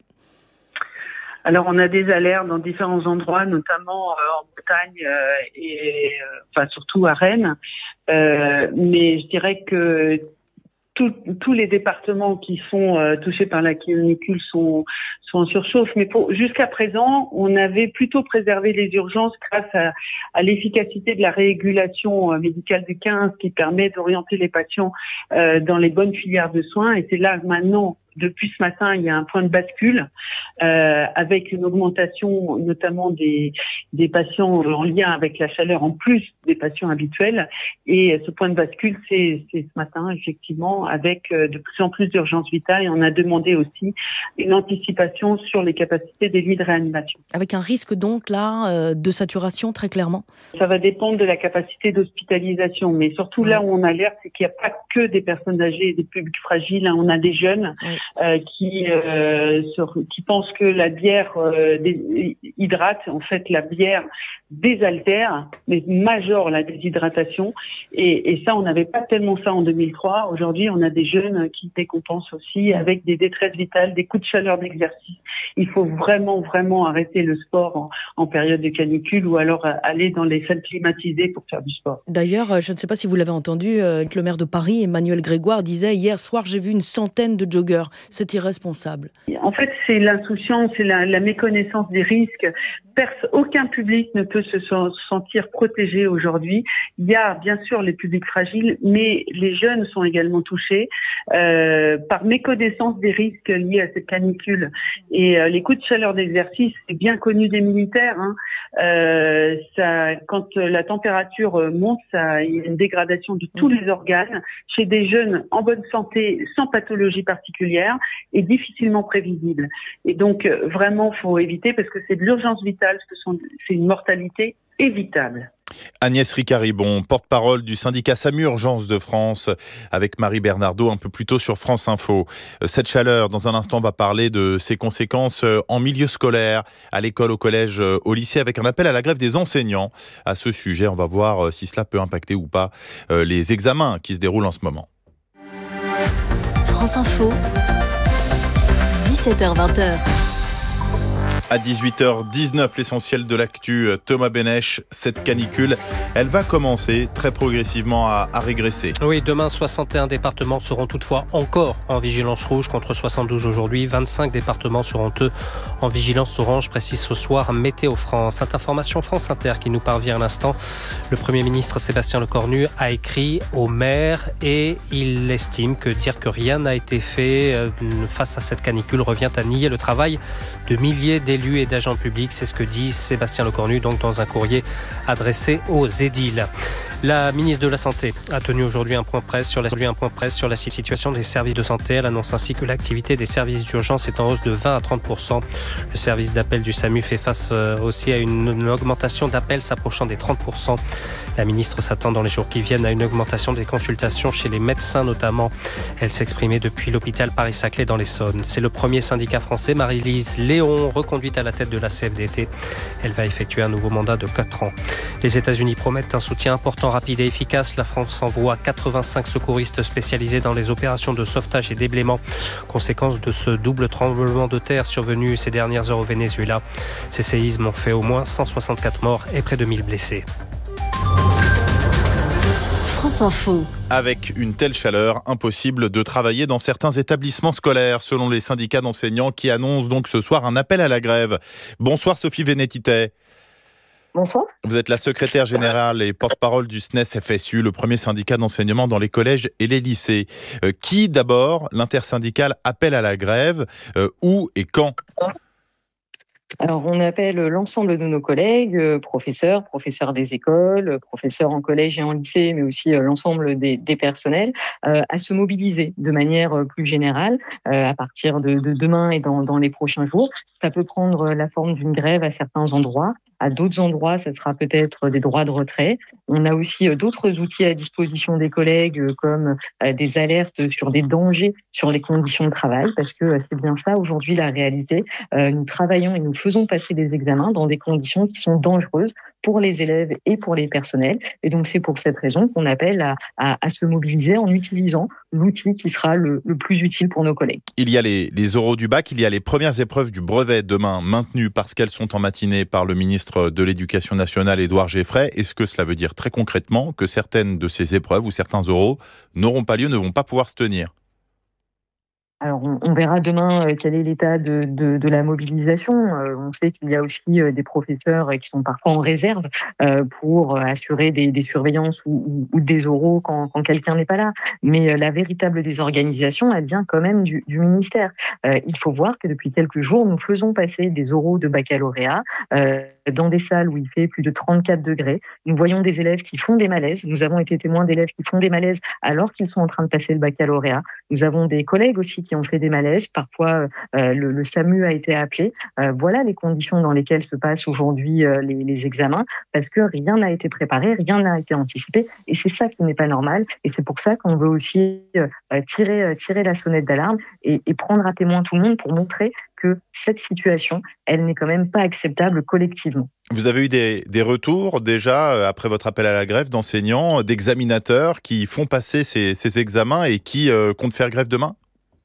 Alors, on a des alertes dans différents endroits, notamment euh, en Bretagne euh, et euh, enfin surtout à Rennes. Euh, mais je dirais que tout, tous les départements qui sont euh, touchés par la canicule sont, sont en surchauffe. Mais pour, jusqu'à présent, on avait plutôt préservé les urgences grâce à, à l'efficacité de la régulation euh, médicale du quinze qui permet d'orienter les patients euh, dans les bonnes filières de soins. Et c'est là maintenant, depuis ce matin, il y a un point de bascule euh, avec une augmentation notamment des, des patients en lien avec la chaleur en plus des patients habituels. Et ce point de bascule, c'est, c'est ce matin, effectivement, avec euh, de plus en plus d'urgences vitales. Et on a demandé aussi une anticipation sur les capacités des lits de réanimation. Avec un risque donc là euh, de saturation, très clairement ? Ça va dépendre de la capacité d'hospitalisation. Mais surtout là où on alerte, c'est qu'il n'y a pas que des personnes âgées et des publics fragiles. Hein. On a des jeunes oui. Euh, qui euh, sur, qui pensent que la bière euh, dé, hydrate. En fait, la bière désaltère, mais majore la déshydratation. Et, et ça, on n'avait pas tellement ça en deux mille trois. Aujourd'hui, on a des jeunes qui décompensent aussi avec des détresses vitales, des coups de chaleur d'exercice. Il faut vraiment, vraiment arrêter le sport en, en période de canicule ou alors aller dans les salles climatisées pour faire du sport. D'ailleurs, je ne sais pas si vous l'avez entendu, le maire de Paris, Emmanuel Grégoire, disait hier soir, j'ai vu une centaine de joggeurs. C'est irresponsable. En fait, c'est l'insouciance, c'est la, la méconnaissance des risques. Pers- aucun public ne peut se sentir protégé aujourd'hui. Il y a bien sûr les publics fragiles, mais les jeunes sont également touchés euh, par méconnaissance des risques liés à cette canicule. Et euh, les coups de chaleur d'exercice, c'est bien connu des militaires. Hein. Euh, ça, quand la température monte, ça, il y a une dégradation de tous les organes chez des jeunes en bonne santé, sans pathologie particulière et difficilement prévisible. Et donc, vraiment, faut éviter parce que c'est de l'urgence vitale, ce sont, c'est une mortalité évitable. Agnès Ricard-Ribon, porte-parole du syndicat SAMU Urgence de France, avec Marie Bernardo un peu plus tôt sur France Info. Cette chaleur, dans un instant, on va parler de ses conséquences en milieu scolaire, à l'école, au collège, au lycée, avec un appel à la grève des enseignants. À ce sujet, on va voir si cela peut impacter ou pas les examens qui se déroulent en ce moment. France Info, dix-sept heures vingt. À dix-huit heures dix-neuf, l'essentiel de l'actu, Thomas Benech, cette canicule, elle va commencer très progressivement à, à régresser. Oui, demain, soixante et un départements seront toutefois encore en vigilance rouge contre soixante-douze aujourd'hui. vingt-cinq départements seront eux en vigilance orange, précise ce soir Météo France. Cette information France Inter qui nous parvient à l'instant. Le Premier ministre Sébastien Lecornu a écrit au maire et il estime que dire que rien n'a été fait face à cette canicule revient à nier le travail de milliers d'élus et d'agents publics. C'est ce que dit Sébastien Lecornu donc dans un courrier adressé aux édiles. La ministre de la Santé a tenu aujourd'hui un point presse sur la, un point presse sur la situation des services de santé. Elle annonce ainsi que l'activité des services d'urgence est en hausse de vingt à trente pour cent. Le service d'appel du SAMU fait face aussi à une, une augmentation d'appels s'approchant des trente pour cent. La ministre s'attend dans les jours qui viennent à une augmentation des consultations chez les médecins notamment. Elle s'exprimait depuis l'hôpital Paris-Saclay dans l'Essonne. C'est le premier syndicat français, Marie-Lise Léon, reconduite à la tête de la C F D T. Elle va effectuer un nouveau mandat de quatre ans. Les États-Unis promettent un soutien important, rapide et efficace. La France envoie quatre-vingt-cinq secouristes spécialisés dans les opérations de sauvetage et déblaiement. Conséquence de ce double tremblement de terre survenu ces dernières heures au Venezuela. Ces séismes ont fait au moins cent soixante-quatre morts et près de mille blessés. France Info. Avec une telle chaleur, impossible de travailler dans certains établissements scolaires, selon les syndicats d'enseignants qui annoncent donc ce soir un appel à la grève. Bonsoir Sophie Vénétité. Bonsoir. Vous êtes la secrétaire générale et porte-parole du S N E S F S U, le premier syndicat d'enseignement dans les collèges et les lycées. Euh, qui d'abord, l'intersyndicale, appelle à la grève, euh, où et quand ? Alors, on appelle l'ensemble de nos collègues, euh, professeurs, professeurs des écoles, professeurs en collège et en lycée, mais aussi euh, l'ensemble des, des personnels, euh, à se mobiliser de manière plus générale euh, à partir de, de demain et dans, dans les prochains jours. Ça peut prendre la forme d'une grève à certains endroits. À d'autres endroits, ça sera peut-être des droits de retrait. On a aussi d'autres outils à disposition des collègues, comme des alertes sur des dangers sur les conditions de travail, parce que c'est bien ça aujourd'hui la réalité. Nous travaillons et nous faisons passer des examens dans des conditions qui sont dangereuses pour les élèves et pour les personnels. Et donc c'est pour cette raison qu'on appelle à, à, à se mobiliser en utilisant l'outil qui sera le, le plus utile pour nos collègues. Il y a les, les oraux du bac, il y a les premières épreuves du brevet demain maintenues parce qu'elles sont en matinée par le ministre de l'Éducation nationale, Édouard Geffray. Est-ce que cela veut dire très concrètement que certaines de ces épreuves ou certains oraux n'auront pas lieu, ne vont pas pouvoir se tenir ? Alors, on, on verra demain euh, quel est l'état de, de, de la mobilisation. Euh, on sait qu'il y a aussi euh, des professeurs qui sont parfois en réserve euh, pour assurer des, des surveillances ou, ou, ou des oraux quand, quand quelqu'un n'est pas là. Mais euh, la véritable désorganisation, elle vient quand même du, du ministère. Euh, il faut voir que depuis quelques jours, nous faisons passer des oraux de baccalauréat euh, dans des salles où il fait plus de trente-quatre degrés. Nous voyons des élèves qui font des malaises. Nous avons été témoins d'élèves qui font des malaises alors qu'ils sont en train de passer le baccalauréat. Nous avons des collègues aussi qui ont fait des malaises. Parfois, euh, le, le SAMU a été appelé. Euh, voilà les conditions dans lesquelles se passent aujourd'hui euh, les, les examens, parce que rien n'a été préparé, rien n'a été anticipé, et c'est ça qui n'est pas normal. Et c'est pour ça qu'on veut aussi euh, tirer, euh, tirer la sonnette d'alarme et, et prendre à témoin tout le monde pour montrer que cette situation, elle n'est quand même pas acceptable collectivement. Vous avez eu des, des retours déjà, euh, après votre appel à la grève, d'enseignants, d'examinateurs qui font passer ces, ces examens et qui euh, comptent faire grève demain ?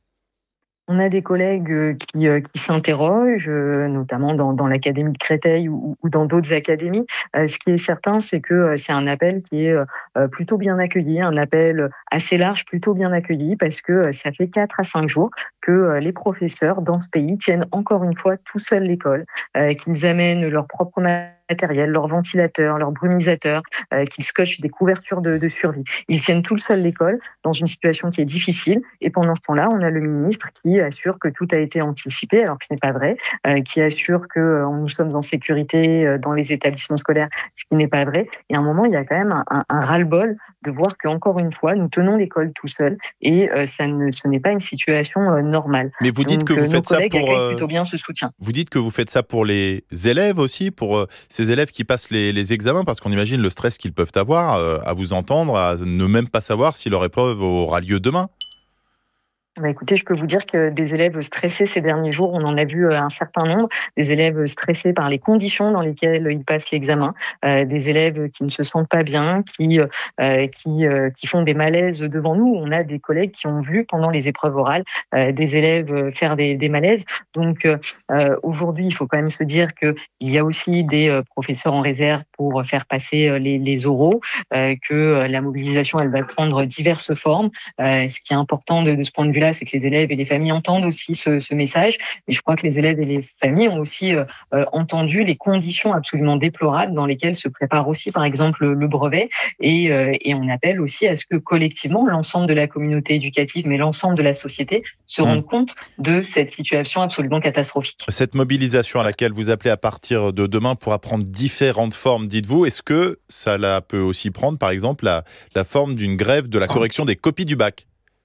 On a des collègues qui, qui s'interrogent, notamment dans, dans l'académie de Créteil ou, ou dans d'autres académies. Ce qui est certain, c'est que c'est un appel qui est plutôt bien accueilli, un appel assez large, plutôt bien accueilli, parce que ça fait quatre à cinq jours que les professeurs dans ce pays tiennent encore une fois tout seuls l'école, qu'ils amènent leur propre matériel, leurs ventilateurs, leurs brumisateurs, euh, qu'ils scotchent des couvertures de, de survie. Ils tiennent tout seul l'école dans une situation qui est difficile, et pendant ce temps-là, on a le ministre qui assure que tout a été anticipé, alors que ce n'est pas vrai, euh, qui assure que euh, nous sommes en sécurité euh, dans les établissements scolaires, ce qui n'est pas vrai. Et à un moment, il y a quand même un, un, un ras-le-bol de voir qu'encore une fois, nous tenons l'école tout seul, et euh, ça ne, ce n'est pas une situation euh, normale. Mais vous dites Donc, que vous faites ça pour euh, plutôt bien ce soutien. Vous dites que vous faites ça pour les élèves aussi, pour euh, ces élèves qui passent les, les examens, parce qu'on imagine le stress qu'ils peuvent avoir euh, à vous entendre, à ne même pas savoir si leur épreuve aura lieu demain. Bah écoutez, je peux vous dire que des élèves stressés ces derniers jours, on en a vu un certain nombre, des élèves stressés par les conditions dans lesquelles ils passent l'examen, euh, des élèves qui ne se sentent pas bien, qui euh, qui euh, qui font des malaises devant nous. On a des collègues qui ont vu pendant les épreuves orales euh, des élèves faire des, des malaises. Donc euh, aujourd'hui, il faut quand même se dire que il y a aussi des euh, professeurs en réserve pour faire passer les, les oraux, euh, que la mobilisation elle va prendre diverses formes. Euh, ce qui est important de, de ce point de vue-là, c'est que les élèves et les familles entendent aussi ce, ce message. Mais je crois que les élèves et les familles ont aussi euh, entendu les conditions absolument déplorables dans lesquelles se prépare aussi, par exemple, le brevet. Et, euh, et on appelle aussi à ce que collectivement, l'ensemble de la communauté éducative, mais l'ensemble de la société, se rendent mmh. compte de cette situation absolument catastrophique. Cette mobilisation à laquelle vous appelez à partir de demain pourra prendre différentes formes, dites-vous. Est-ce que ça la peut aussi prendre, par exemple, la, la forme d'une grève de la correction des copies du bac ?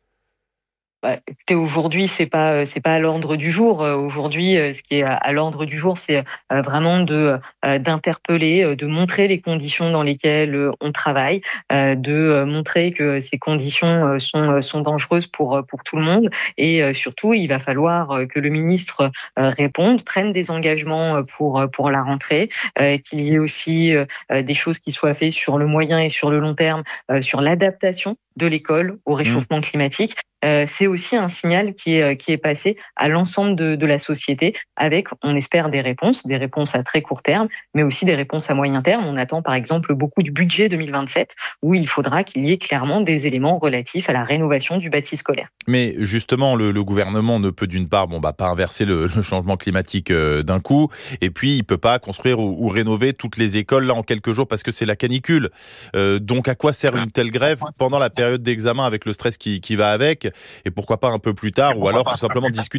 Bah, écoutez, aujourd'hui, c'est pas c'est pas à l'ordre du jour. Aujourd'hui, ce qui est à l'ordre du jour, c'est vraiment de d'interpeller, de montrer les conditions dans lesquelles on travaille, de montrer que ces conditions sont sont dangereuses pour pour tout le monde. Et surtout, il va falloir que le ministre réponde, prenne des engagements pour pour la rentrée, qu'il y ait aussi des choses qui soient faites sur le moyen et sur le long terme, sur l'adaptation de l'école au réchauffement mmh. climatique. Euh, c'est aussi un signal qui est, qui est passé à l'ensemble de, de la société avec, on espère, des réponses, des réponses à très court terme, mais aussi des réponses à moyen terme. On attend par exemple beaucoup du budget deux mille vingt-sept où il faudra qu'il y ait clairement des éléments relatifs à la rénovation du bâti scolaire. Mais justement, le, le gouvernement ne peut d'une part bon, bah, pas inverser le, le changement climatique euh, d'un coup, et puis il ne peut pas construire ou, ou rénover toutes les écoles là en quelques jours parce que c'est la canicule. Euh, donc à quoi sert une telle grève pendant la période d'examen avec le stress qui, qui va avec ? Et pourquoi pas un peu plus tard, ou alors tout simplement discuter ?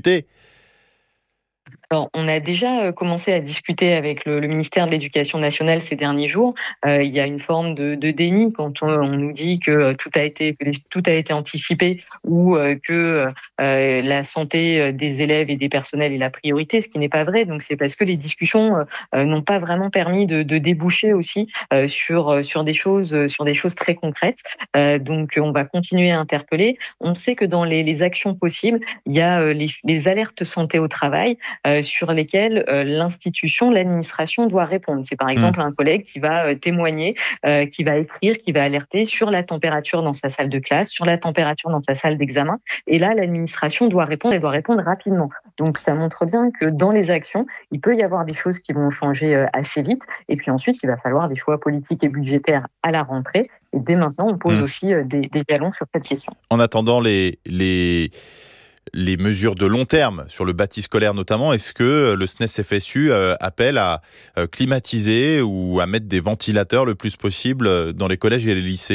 Alors, on a déjà commencé à discuter avec le, le ministère de l'Éducation nationale ces derniers jours. Euh, il y a une forme de, de déni quand on, on nous dit que tout a été que les, tout a été anticipé ou euh, que euh, la santé des élèves et des personnels est la priorité, ce qui n'est pas vrai. Donc c'est parce que les discussions euh, n'ont pas vraiment permis de, de déboucher aussi euh, sur sur des choses sur des choses très concrètes. Euh, donc on va continuer à interpeller. On sait que dans les, les actions possibles, il y a euh, les, les alertes santé au travail. Euh, sur lesquels euh, l'institution, l'administration doit répondre. C'est par exemple mmh. un collègue qui va euh, témoigner, euh, qui va écrire, qui va alerter sur la température dans sa salle de classe, sur la température dans sa salle d'examen. Et là, l'administration doit répondre, elle doit répondre rapidement. Donc ça montre bien que dans les actions, il peut y avoir des choses qui vont changer euh, assez vite. Et puis ensuite, il va falloir des choix politiques et budgétaires à la rentrée. Et dès maintenant, on pose mmh. aussi euh, des, des jalons sur cette question. En attendant les... les... les mesures de long terme sur le bâti scolaire notamment, est-ce que le S N E S F S U appelle à climatiser ou à mettre des ventilateurs le plus possible dans les collèges et les lycées ?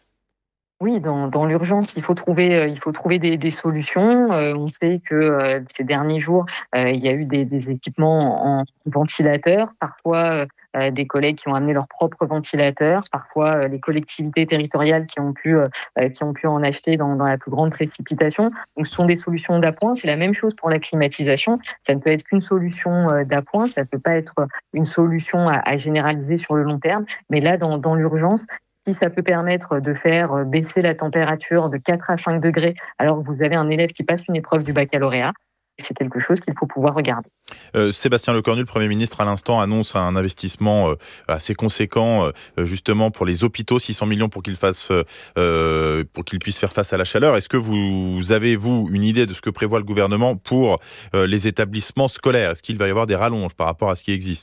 Oui, dans, dans l'urgence, il faut trouver, il faut trouver des, des solutions. Euh, on sait que euh, ces derniers jours, euh, il y a eu des, des équipements en ventilateurs, parfois euh, des collègues qui ont amené leurs propres ventilateurs, parfois euh, les collectivités territoriales qui ont pu, euh, qui ont pu en acheter dans, dans la plus grande précipitation. Donc, ce sont des solutions d'appoint. C'est la même chose pour la climatisation. Ça ne peut être qu'une solution euh, d'appoint. Ça ne peut pas être une solution à, à généraliser sur le long terme. Mais là, dans, dans l'urgence, si ça peut permettre de faire baisser la température de quatre à cinq degrés alors que vous avez un élève qui passe une épreuve du baccalauréat, c'est quelque chose qu'il faut pouvoir regarder. Euh, Sébastien Lecornu, le Premier ministre, à l'instant, annonce un investissement euh, assez conséquent euh, justement pour les hôpitaux, six cents millions pour qu'ils fassent, euh, pour qu'ils puissent faire face à la chaleur. Est-ce que vous avez, vous, une idée de ce que prévoit le gouvernement pour euh, les établissements scolaires ? Est-ce qu'il va y avoir des rallonges par rapport à ce qui existe ?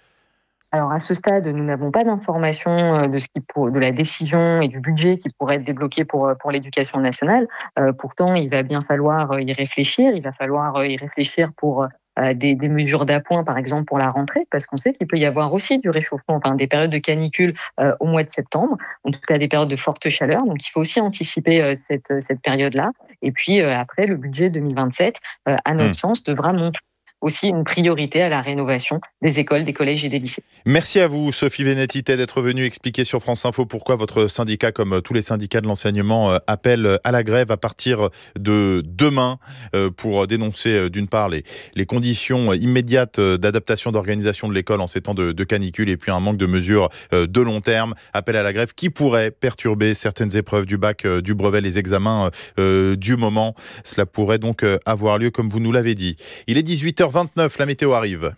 Alors à ce stade, nous n'avons pas d'informations de ce qui pour, de la décision et du budget qui pourrait être débloqué pour pour l'éducation nationale. Euh, pourtant, il va bien falloir y réfléchir. Il va falloir y réfléchir pour euh, des, des mesures d'appoint, par exemple pour la rentrée, parce qu'on sait qu'il peut y avoir aussi du réchauffement, enfin des périodes de canicule euh, au mois de septembre, en tout cas des périodes de forte chaleur. Donc il faut aussi anticiper euh, cette cette période-là. Et puis euh, après, le budget deux mille vingt-sept, euh, à notre mmh. sens, devra montrer aussi une priorité à la rénovation des écoles, des collèges et des lycées. Merci à vous, Sophie Vénétité, d'être venue expliquer sur France Info pourquoi votre syndicat, comme tous les syndicats de l'enseignement, appelle à la grève à partir de demain pour dénoncer d'une part les, les conditions immédiates d'adaptation d'organisation de l'école en ces temps de, de canicule et puis un manque de mesures de long terme. Appel à la grève qui pourrait perturber certaines épreuves du bac, du brevet, les examens euh, du moment. Cela pourrait donc avoir lieu comme vous nous l'avez dit. Il est dix-huit heures vingt-neuf, la météo arrive.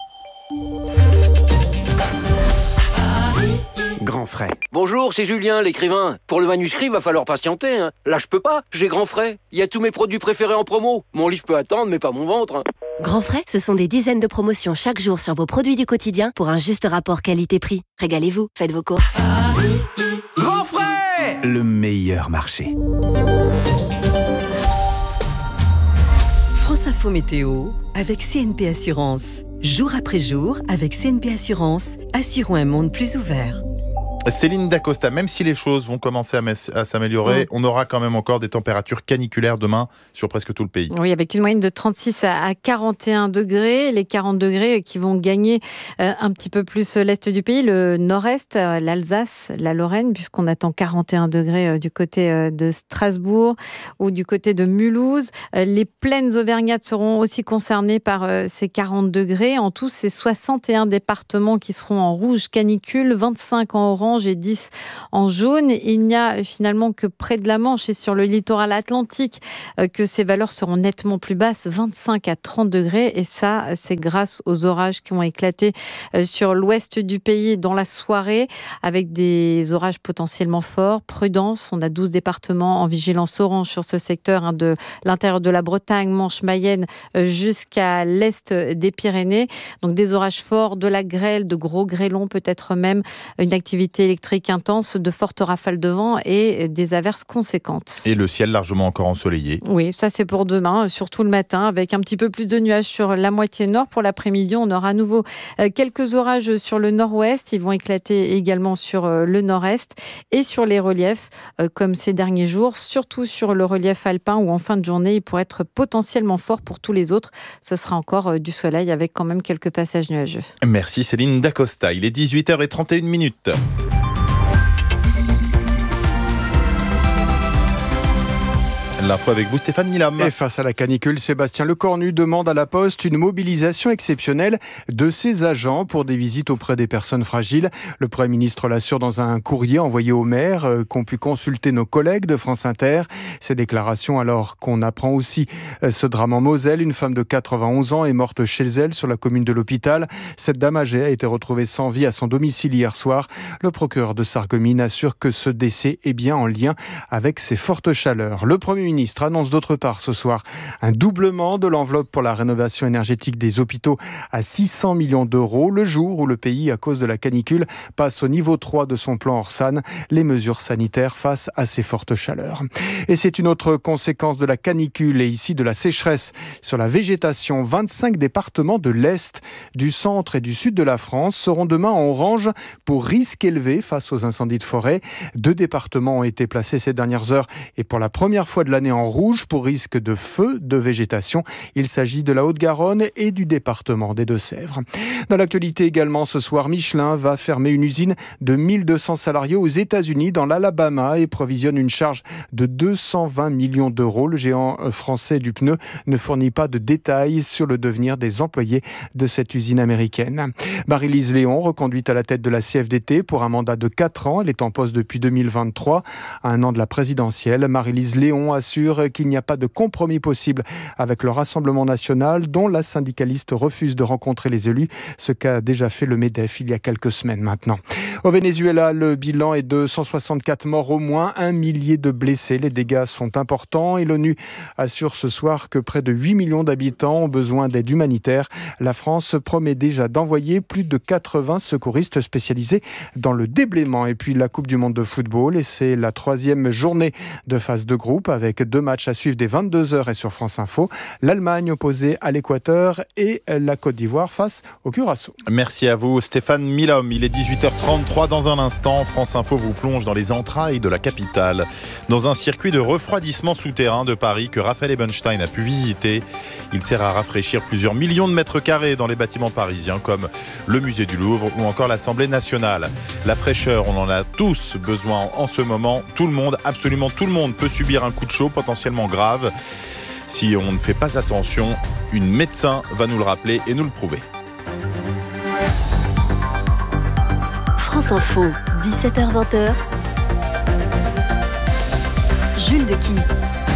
Grand frais. Bonjour, c'est Julien, l'écrivain. Pour le manuscrit, va falloir patienter. Hein. Là, je peux pas, j'ai Grand frais. Il y a tous mes produits préférés en promo. Mon livre peut attendre, mais pas mon ventre. Hein. Grand frais, ce sont des dizaines de promotions chaque jour sur vos produits du quotidien pour un juste rapport qualité-prix. Régalez-vous, faites vos courses. Grand frais, le meilleur marché. France Info Météo avec C N P Assurance. Jour après jour, avec C N P Assurance, assurons un monde plus ouvert. Céline Dacosta, même si les choses vont commencer à, à s'améliorer, mmh. on aura quand même encore des températures caniculaires demain sur presque tout le pays. Oui, avec une moyenne de trente-six à quarante et un degrés. Les quarante degrés qui vont gagner euh, un petit peu plus l'est du pays, le nord-est, euh, l'Alsace, la Lorraine, puisqu'on attend quarante et un degrés euh, du côté euh, de Strasbourg ou du côté de Mulhouse. Euh, les plaines auvergnates seront aussi concernées par euh, ces quarante degrés. En tout, c'est soixante et un départements qui seront en rouge canicule, vingt-cinq en orange et dix en jaune. Il n'y a finalement que près de la Manche et sur le littoral atlantique que ces valeurs seront nettement plus basses, vingt-cinq à trente degrés. Et ça, c'est grâce aux orages qui ont éclaté sur l'ouest du pays dans la soirée, avec des orages potentiellement forts. Prudence, on a douze départements en vigilance orange sur ce secteur, hein, de l'intérieur de la Bretagne, Manche-Mayenne, jusqu'à l'est des Pyrénées. Donc des orages forts, de la grêle, de gros grêlons, peut-être même une activité électrique intense, de fortes rafales de vent et des averses conséquentes. Et le ciel largement encore ensoleillé. Oui, ça c'est pour demain, surtout le matin, avec un petit peu plus de nuages sur la moitié nord. Pour l'après-midi, on aura à nouveau quelques orages sur le nord-ouest. Ils vont éclater également sur le nord-est et sur les reliefs, comme ces derniers jours, surtout sur le relief alpin où en fin de journée, il pourrait être potentiellement fort. Pour tous les autres, ce sera encore du soleil avec quand même quelques passages nuageux. Merci Céline Dacosta. Il est dix-huit heures trente et une minutes. L'info avec vous, Stéphane Milam. Et face à la canicule, Sébastien Lecornu demande à la Poste une mobilisation exceptionnelle de ses agents pour des visites auprès des personnes fragiles. Le Premier ministre l'assure dans un courrier envoyé aux maires euh, qu'ont pu consulter nos collègues de France Inter. Ces déclarations alors qu'on apprend aussi euh, ce drame en Moselle. Une femme de quatre-vingt-onze ans est morte chez elle sur la commune de l'Hôpital. Cette dame âgée a été retrouvée sans vie à son domicile hier soir. Le procureur de Sarreguemines assure que ce décès est bien en lien avec ces fortes chaleurs. Le Premier Le ministre annonce d'autre part ce soir un doublement de l'enveloppe pour la rénovation énergétique des hôpitaux à six cents millions d'euros, le jour où le pays, à cause de la canicule, passe au niveau trois de son plan Orsan, les mesures sanitaires face à ces fortes chaleurs. Et c'est une autre conséquence de la canicule et ici de la sécheresse sur la végétation. vingt-cinq départements de l'Est, du centre et du sud de la France seront demain en orange pour risque élevé face aux incendies de forêt. Deux départements ont été placés ces dernières heures et pour la première fois de l'année en rouge pour risque de feu de végétation. Il s'agit de la Haute-Garonne et du département des Deux-Sèvres. Dans l'actualité également, ce soir, Michelin va fermer une usine de mille deux cents salariés aux États-Unis, dans l'Alabama, et provisionne une charge de deux cent vingt millions d'euros. Le géant français du pneu ne fournit pas de détails sur le devenir des employés de cette usine américaine. Marie-Lise Léon, reconduite à la tête de la C F D T pour un mandat de quatre ans. Elle est en poste depuis deux mille vingt-trois, à un an de la présidentielle. Marie-Lise Léon assure qu'il n'y a pas de compromis possible avec le Rassemblement national, dont la syndicaliste refuse de rencontrer les élus, ce qu'a déjà fait le MEDEF il y a quelques semaines maintenant. Au Venezuela, le bilan est de cent soixante-quatre morts au moins, un millier de blessés. Les dégâts sont importants et l'ONU assure ce soir que près de huit millions d'habitants ont besoin d'aide humanitaire. La France promet déjà d'envoyer plus de quatre-vingts secouristes spécialisés dans le déblaiement. Et puis la Coupe du monde de football, et c'est la troisième journée de phase de groupe avec avec deux matchs à suivre dès vingt-deux heures et sur France Info. L'Allemagne opposée à l'Équateur et la Côte d'Ivoire face au Curaçao. Merci à vous Stéphane Milhomme. Il est dix-huit heures trente-trois. Dans un instant, France Info vous plonge dans les entrailles de la capitale, dans un circuit de refroidissement souterrain de Paris que Raphaël Ebenstein a pu visiter. Il sert à rafraîchir plusieurs millions de mètres carrés dans les bâtiments parisiens comme le musée du Louvre ou encore l'Assemblée nationale. La fraîcheur, on en a tous besoin en ce moment. Tout le monde, absolument tout le monde peut subir un coup de chaud potentiellement grave. Si on ne fait pas attention, une médecin va nous le rappeler et nous le prouver. France Info, dix-sept heures vingt. Jules de Kiss.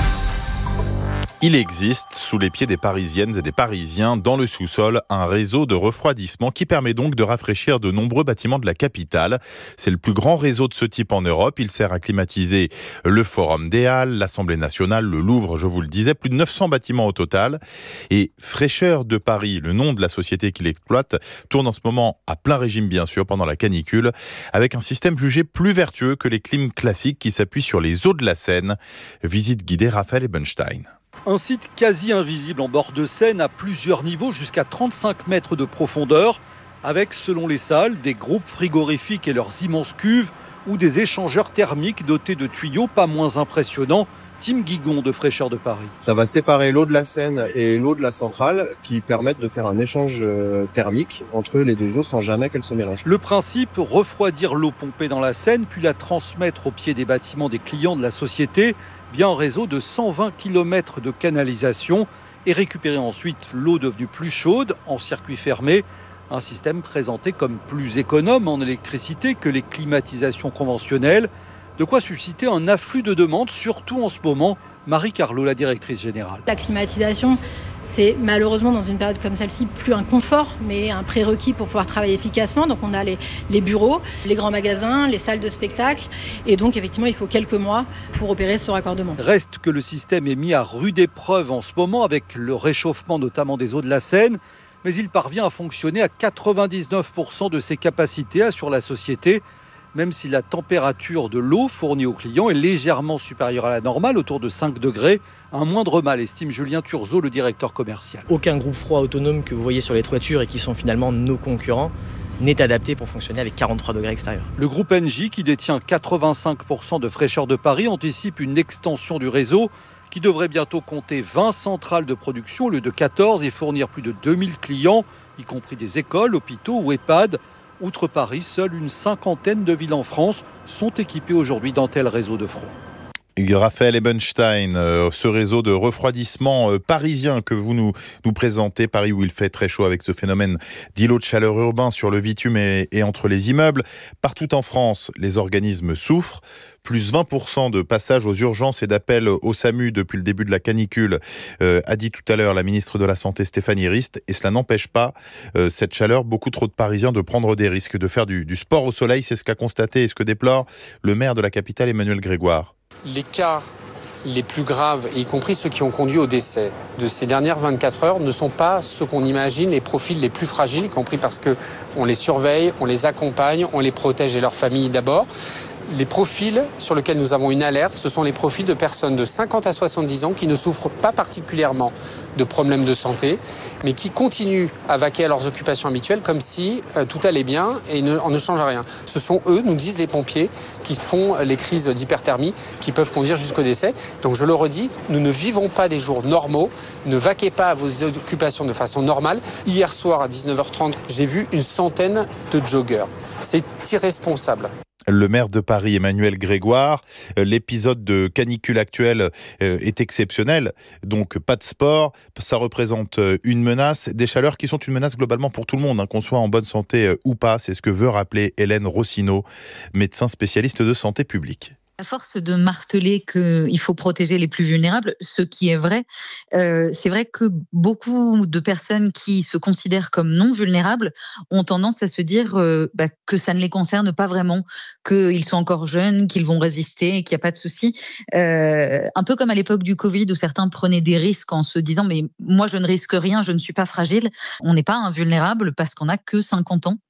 Il existe, sous les pieds des Parisiennes et des Parisiens, dans le sous-sol, un réseau de refroidissement qui permet donc de rafraîchir de nombreux bâtiments de la capitale. C'est le plus grand réseau de ce type en Europe. Il sert à climatiser le Forum des Halles, l'Assemblée nationale, le Louvre, je vous le disais, plus de neuf cents bâtiments au total. Et Fraîcheur de Paris, le nom de la société qui l'exploite, tourne en ce moment à plein régime, bien sûr, pendant la canicule, avec un système jugé plus vertueux que les clims classiques qui s'appuient sur les eaux de la Seine. Visite guidée Raphaël Ebenstein. Un site quasi invisible en bord de Seine à plusieurs niveaux, jusqu'à trente-cinq mètres de profondeur, avec, selon les salles, des groupes frigorifiques et leurs immenses cuves ou des échangeurs thermiques dotés de tuyaux pas moins impressionnants. Tim Guigon de Fraîcheur de Paris. Ça va séparer l'eau de la Seine et l'eau de la centrale qui permettent de faire un échange thermique entre les deux eaux sans jamais qu'elles se mélangent. Le principe, refroidir l'eau pompée dans la Seine puis la transmettre au pied des bâtiments des clients de la société via un réseau de cent vingt kilomètres de canalisation et récupérer ensuite l'eau devenue plus chaude en circuit fermé. Un système présenté comme plus économe en électricité que les climatisations conventionnelles. De quoi susciter un afflux de demandes, surtout en ce moment. Marie Carlot, la directrice générale. La climatisation, c'est malheureusement dans une période comme celle-ci plus un confort, mais un prérequis pour pouvoir travailler efficacement. Donc on a les, les bureaux, les grands magasins, les salles de spectacle. Et donc effectivement, il faut quelques mois pour opérer ce raccordement. Reste que le système est mis à rude épreuve en ce moment avec le réchauffement notamment des eaux de la Seine. Mais il parvient à fonctionner à quatre-vingt-dix-neuf pour cent de ses capacités, assure la société. Même si la température de l'eau fournie aux clients est légèrement supérieure à la normale, autour de cinq degrés, un moindre mal, estime Julien Turzo, le directeur commercial. Aucun groupe froid autonome que vous voyez sur les toitures et qui sont finalement nos concurrents n'est adapté pour fonctionner avec quarante-trois degrés extérieurs. Le groupe Engie, qui détient quatre-vingt-cinq pour cent de Fraîcheur de Paris, anticipe une extension du réseau qui devrait bientôt compter vingt centrales de production au lieu de quatorze et fournir plus de deux mille clients, y compris des écoles, hôpitaux ou EHPAD. Outre Paris, seule une cinquantaine de villes en France sont équipées aujourd'hui d'un tel réseau de froid. Raphaël Ebenstein, euh, ce réseau de refroidissement euh, parisien que vous nous, nous présentez, Paris où il fait très chaud avec ce phénomène d'îlot de chaleur urbain sur le bitume et, et entre les immeubles. Partout en France, les organismes souffrent. Plus vingt pour cent de passages aux urgences et d'appels au SAMU depuis le début de la canicule, euh, a dit tout à l'heure la ministre de la Santé Stéphanie Rist. Et cela n'empêche pas euh, cette chaleur, beaucoup trop de Parisiens de prendre des risques, de faire du, du sport au soleil. C'est ce qu'a constaté et ce que déplore le maire de la capitale, Emmanuel Grégoire. Les cas les plus graves, y compris ceux qui ont conduit au décès de ces dernières vingt-quatre heures, ne sont pas ceux qu'on imagine, les profils les plus fragiles, y compris parce qu'on les surveille, on les accompagne, on les protège et leurs familles d'abord. Les profils sur lesquels nous avons une alerte, ce sont les profils de personnes de cinquante à soixante-dix ans qui ne souffrent pas particulièrement de problèmes de santé, mais qui continuent à vaquer à leurs occupations habituelles comme si euh, tout allait bien et ne, on ne change rien. Ce sont eux, nous disent les pompiers, qui font les crises d'hyperthermie, qui peuvent conduire jusqu'au décès. Donc je le redis, nous ne vivons pas des jours normaux, ne vaquez pas à vos occupations de façon normale. Hier soir à dix-neuf heures trente, j'ai vu une centaine de joggeurs. C'est irresponsable. Le maire de Paris, Emmanuel Grégoire, l'épisode de canicule actuel est exceptionnel, donc pas de sport, ça représente une menace, des chaleurs qui sont une menace globalement pour tout le monde, hein, qu'on soit en bonne santé ou pas, c'est ce que veut rappeler Hélène Rossineau, médecin spécialiste de santé publique. À force de marteler qu'il faut protéger les plus vulnérables, ce qui est vrai, euh, c'est vrai que beaucoup de personnes qui se considèrent comme non vulnérables ont tendance à se dire euh, bah, que ça ne les concerne pas vraiment, qu'ils sont encore jeunes, qu'ils vont résister et qu'il n'y a pas de souci. Euh, un peu comme à l'époque du Covid où certains prenaient des risques en se disant « mais moi je ne risque rien, je ne suis pas fragile ». On n'est pas invulnérable parce qu'on n'a que cinquante ans.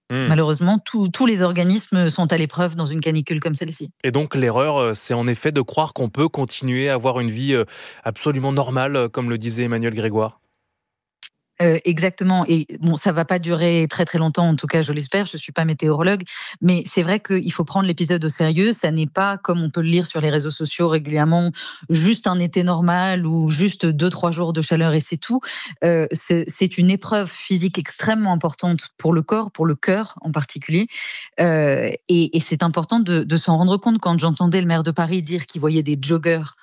Mmh. Malheureusement, tout, tous les organismes sont à l'épreuve dans une canicule comme celle-ci. Et donc l'erreur, c'est en effet de croire qu'on peut continuer à avoir une vie absolument normale, comme le disait Emmanuel Grégoire. Euh, exactement. Et bon, ça va pas durer très très longtemps, en tout cas, je l'espère. Je suis pas météorologue, mais c'est vrai qu'il faut prendre l'épisode au sérieux. Ça n'est pas, comme on peut le lire sur les réseaux sociaux régulièrement, juste un été normal ou juste deux trois jours de chaleur et c'est tout. Euh, c'est, c'est une épreuve physique extrêmement importante pour le corps, pour le cœur en particulier. Euh, et, et c'est important de, de s'en rendre compte. Quand j'entendais le maire de Paris dire qu'il voyait des joggeurs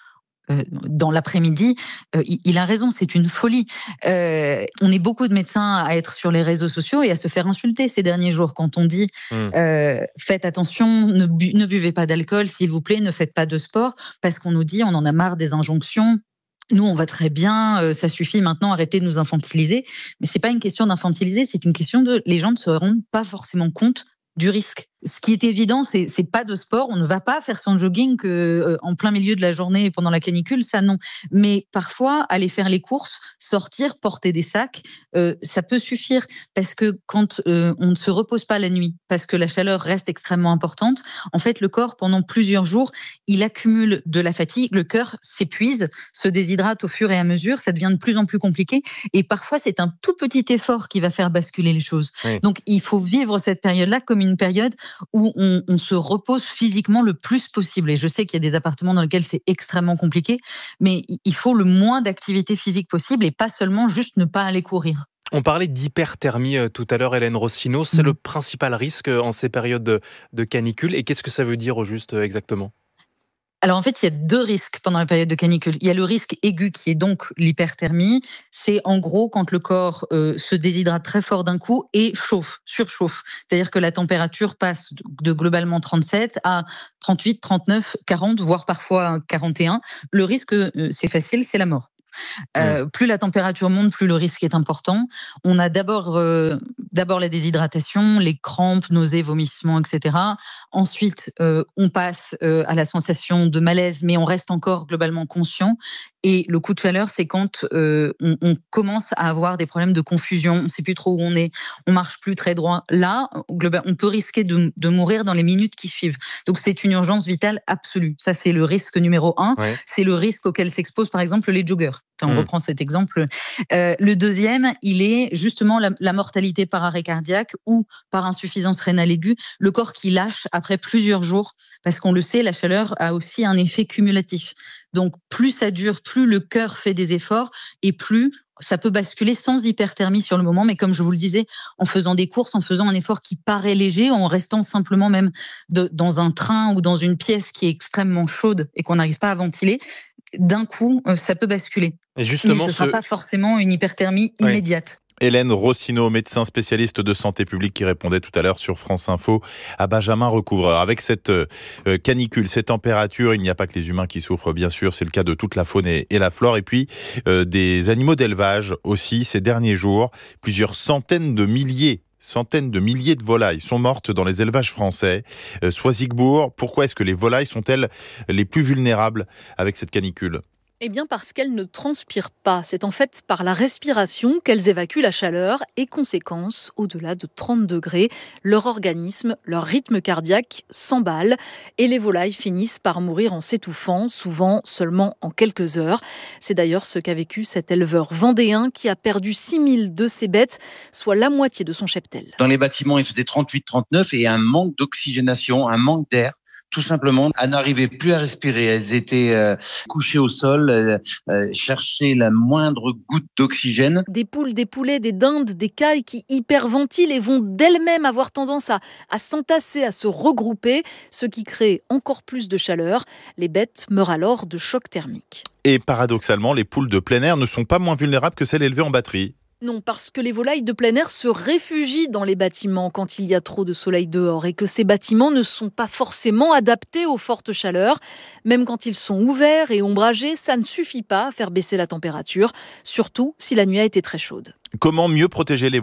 dans l'après-midi, euh, il a raison, c'est une folie. Euh, on est beaucoup de médecins à être sur les réseaux sociaux et à se faire insulter ces derniers jours quand on dit mmh. euh, faites attention, ne, bu- ne buvez pas d'alcool, s'il vous plaît, ne faites pas de sport, parce qu'on nous dit on en a marre des injonctions. Nous, on va très bien, euh, ça suffit maintenant, arrêtez de nous infantiliser. Mais c'est pas une question d'infantiliser, c'est une question de les gens ne se rendent pas forcément compte du risque. Ce qui est évident, c'est, c'est pas de sport. On ne va pas faire son jogging que, euh, en plein milieu de la journée pendant la canicule, ça non. Mais parfois, aller faire les courses, sortir, porter des sacs, euh, ça peut suffire. Parce que quand euh, on ne se repose pas la nuit, parce que la chaleur reste extrêmement importante, en fait, le corps, pendant plusieurs jours, il accumule de la fatigue, le cœur s'épuise, se déshydrate au fur et à mesure, ça devient de plus en plus compliqué. Et parfois, c'est un tout petit effort qui va faire basculer les choses. Oui. Donc, il faut vivre cette période-là comme une période où on, on se repose physiquement le plus possible. Et je sais qu'il y a des appartements dans lesquels c'est extrêmement compliqué, mais il faut le moins d'activité physique possible et pas seulement juste ne pas aller courir. On parlait d'hyperthermie tout à l'heure, Hélène Rossineau. C'est mmh. le principal risque en ces périodes de, de canicule. Et qu'est-ce que ça veut dire au juste exactement ? Alors en fait, il y a deux risques pendant la période de canicule. Il y a le risque aigu qui est donc l'hyperthermie. C'est en gros quand le corps euh, se déshydrate très fort d'un coup et chauffe, surchauffe. C'est-à-dire que la température passe de globalement trente-sept à trente-huit, trente-neuf, quarante, voire parfois quarante et un. Le risque, euh, c'est facile, c'est la mort. Euh, mmh. Plus la température monte, plus le risque est important. On a d'abord, euh, d'abord la déshydratation, les crampes, nausées, vomissements, et cetera. Ensuite, euh, on passe euh, à la sensation de malaise, mais on reste encore globalement conscient. Et le coup de chaleur, c'est quand euh, on, on commence à avoir des problèmes de confusion. On ne sait plus trop où on est. On marche plus très droit. Là, on peut risquer de, de mourir dans les minutes qui suivent. Donc, c'est une urgence vitale absolue. Ça, c'est le risque numéro un. Ouais. C'est le risque auquel s'exposent, par exemple, les joggeurs. On mmh. reprend cet exemple. Euh, le deuxième, il est justement la, la mortalité par arrêt cardiaque ou par insuffisance rénale aiguë. Le corps qui lâche après plusieurs jours. Parce qu'on le sait, la chaleur a aussi un effet cumulatif. Donc, plus ça dure, plus le cœur fait des efforts et plus ça peut basculer sans hyperthermie sur le moment. Mais comme je vous le disais, en faisant des courses, en faisant un effort qui paraît léger, en restant simplement même de, dans un train ou dans une pièce qui est extrêmement chaude et qu'on n'arrive pas à ventiler, d'un coup, ça peut basculer. Et justement, mais ce ne sera ce... pas forcément une hyperthermie oui. immédiate. Hélène Rossineau, médecin spécialiste de santé publique qui répondait tout à l'heure sur France Info à Benjamin Recouvreur. Avec cette euh, canicule, ces températures, il n'y a pas que les humains qui souffrent, bien sûr, c'est le cas de toute la faune et, et la flore. Et puis, euh, des animaux d'élevage aussi, ces derniers jours, plusieurs centaines de milliers Centaines de milliers de volailles sont mortes dans les élevages français. Euh, Soisigbourg, pourquoi est-ce que les volailles sont-elles les plus vulnérables avec cette canicule ? Eh bien parce qu'elles ne transpirent pas. C'est en fait par la respiration qu'elles évacuent la chaleur et conséquence, au-delà de trente degrés, leur organisme, leur rythme cardiaque s'emballe et les volailles finissent par mourir en s'étouffant, souvent seulement en quelques heures. C'est d'ailleurs ce qu'a vécu cet éleveur vendéen qui a perdu six mille de ses bêtes, soit la moitié de son cheptel. Dans les bâtiments, il faisait trente-huit trente-neuf et un manque d'oxygénation, un manque d'air. Tout simplement, elles n'arrivaient plus à respirer. Elles étaient euh, couchées au sol, euh, euh, cherchaient la moindre goutte d'oxygène. Des poules, des poulets, des dindes, des cailles qui hyperventilent et vont d'elles-mêmes avoir tendance à, à s'entasser, à se regrouper, ce qui crée encore plus de chaleur. Les bêtes meurent alors de choc thermique. Et paradoxalement, les poules de plein air ne sont pas moins vulnérables que celles élevées en batterie. Non, parce que les volailles de plein air se réfugient dans les bâtiments quand il y a trop de soleil dehors et que ces bâtiments ne sont pas forcément adaptés aux fortes chaleurs. Même quand ils sont ouverts et ombragés, ça ne suffit pas à faire baisser la température, surtout si la nuit a été très chaude. Comment mieux protéger les volailles ?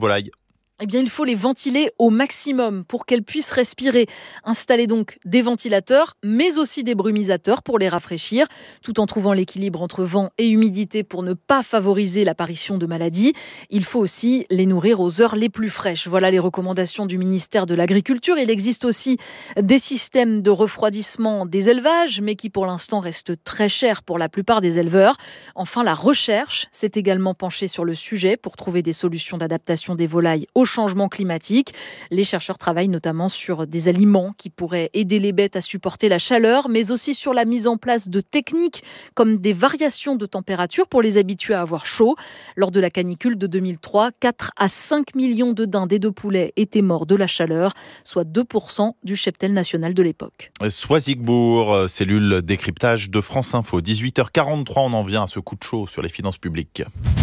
Eh bien, il faut les ventiler au maximum pour qu'elles puissent respirer. Installer donc des ventilateurs, mais aussi des brumisateurs pour les rafraîchir, tout en trouvant l'équilibre entre vent et humidité pour ne pas favoriser l'apparition de maladies. Il faut aussi les nourrir aux heures les plus fraîches. Voilà les recommandations du ministère de l'Agriculture. Il existe aussi des systèmes de refroidissement des élevages, mais qui pour l'instant restent très chers pour la plupart des éleveurs. Enfin, la recherche s'est également penchée sur le sujet pour trouver des solutions d'adaptation des volailles au changement climatique. Les chercheurs travaillent notamment sur des aliments qui pourraient aider les bêtes à supporter la chaleur, mais aussi sur la mise en place de techniques comme des variations de température pour les habituer à avoir chaud. Lors de la canicule de deux mille trois, quatre à cinq millions de dindes et de poulets étaient morts de la chaleur, soit deux pour cent du cheptel national de l'époque. Soisigbourg, cellule décryptage de France Info. dix-huit heures quarante-trois, on en vient à ce coup de chaud sur les finances publiques.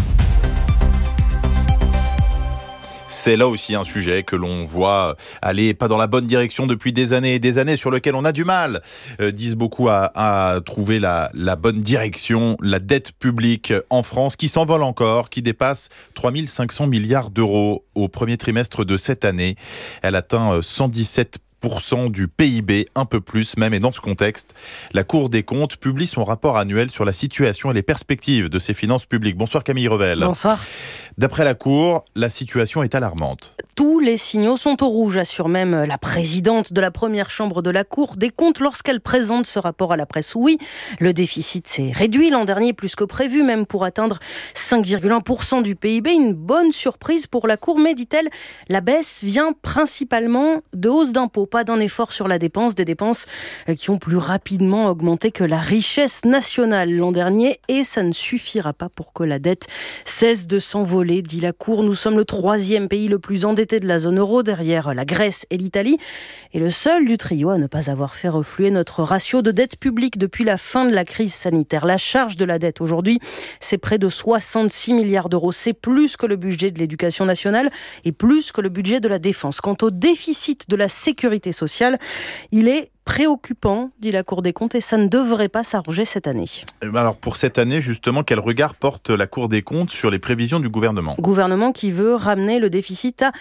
C'est là aussi un sujet que l'on voit aller pas dans la bonne direction depuis des années et des années, sur lequel on a du mal, euh, disent beaucoup, à, à trouver la, la bonne direction. La dette publique en France qui s'envole encore, qui dépasse trois mille cinq cents milliards d'euros au premier trimestre de cette année. Elle atteint cent dix-sept pour cent du P I B, un peu plus même. Et dans ce contexte, la Cour des comptes publie son rapport annuel sur la situation et les perspectives de ses finances publiques. Bonsoir Camille Revel. Bonsoir. D'après la Cour, la situation est alarmante. Tous les signaux sont au rouge, assure même la présidente de la première chambre de la Cour des comptes lorsqu'elle présente ce rapport à la presse. Oui, le déficit s'est réduit l'an dernier plus que prévu, même pour atteindre cinq virgule un pour cent du P I B. Une bonne surprise pour la Cour, mais dit-elle, la baisse vient principalement de hausse d'impôts, pas d'un effort sur la dépense, des dépenses qui ont plus rapidement augmenté que la richesse nationale l'an dernier, et ça ne suffira pas pour que la dette cesse de s'envoler, dit la Cour. Nous sommes le troisième pays le plus endetté de la zone euro, derrière la Grèce et l'Italie, et le seul du trio à ne pas avoir fait refluer notre ratio de dette publique depuis la fin de la crise sanitaire. La charge de la dette aujourd'hui, c'est près de soixante-six milliards d'euros. C'est plus que le budget de l'éducation nationale et plus que le budget de la défense. Quant au déficit de la sécurité sociale, il est préoccupant, dit la Cour des comptes, et ça ne devrait pas s'arranger cette année. Alors pour cette année, justement, quel regard porte la Cour des comptes sur les prévisions du gouvernement ? Gouvernement qui veut ramener le déficit à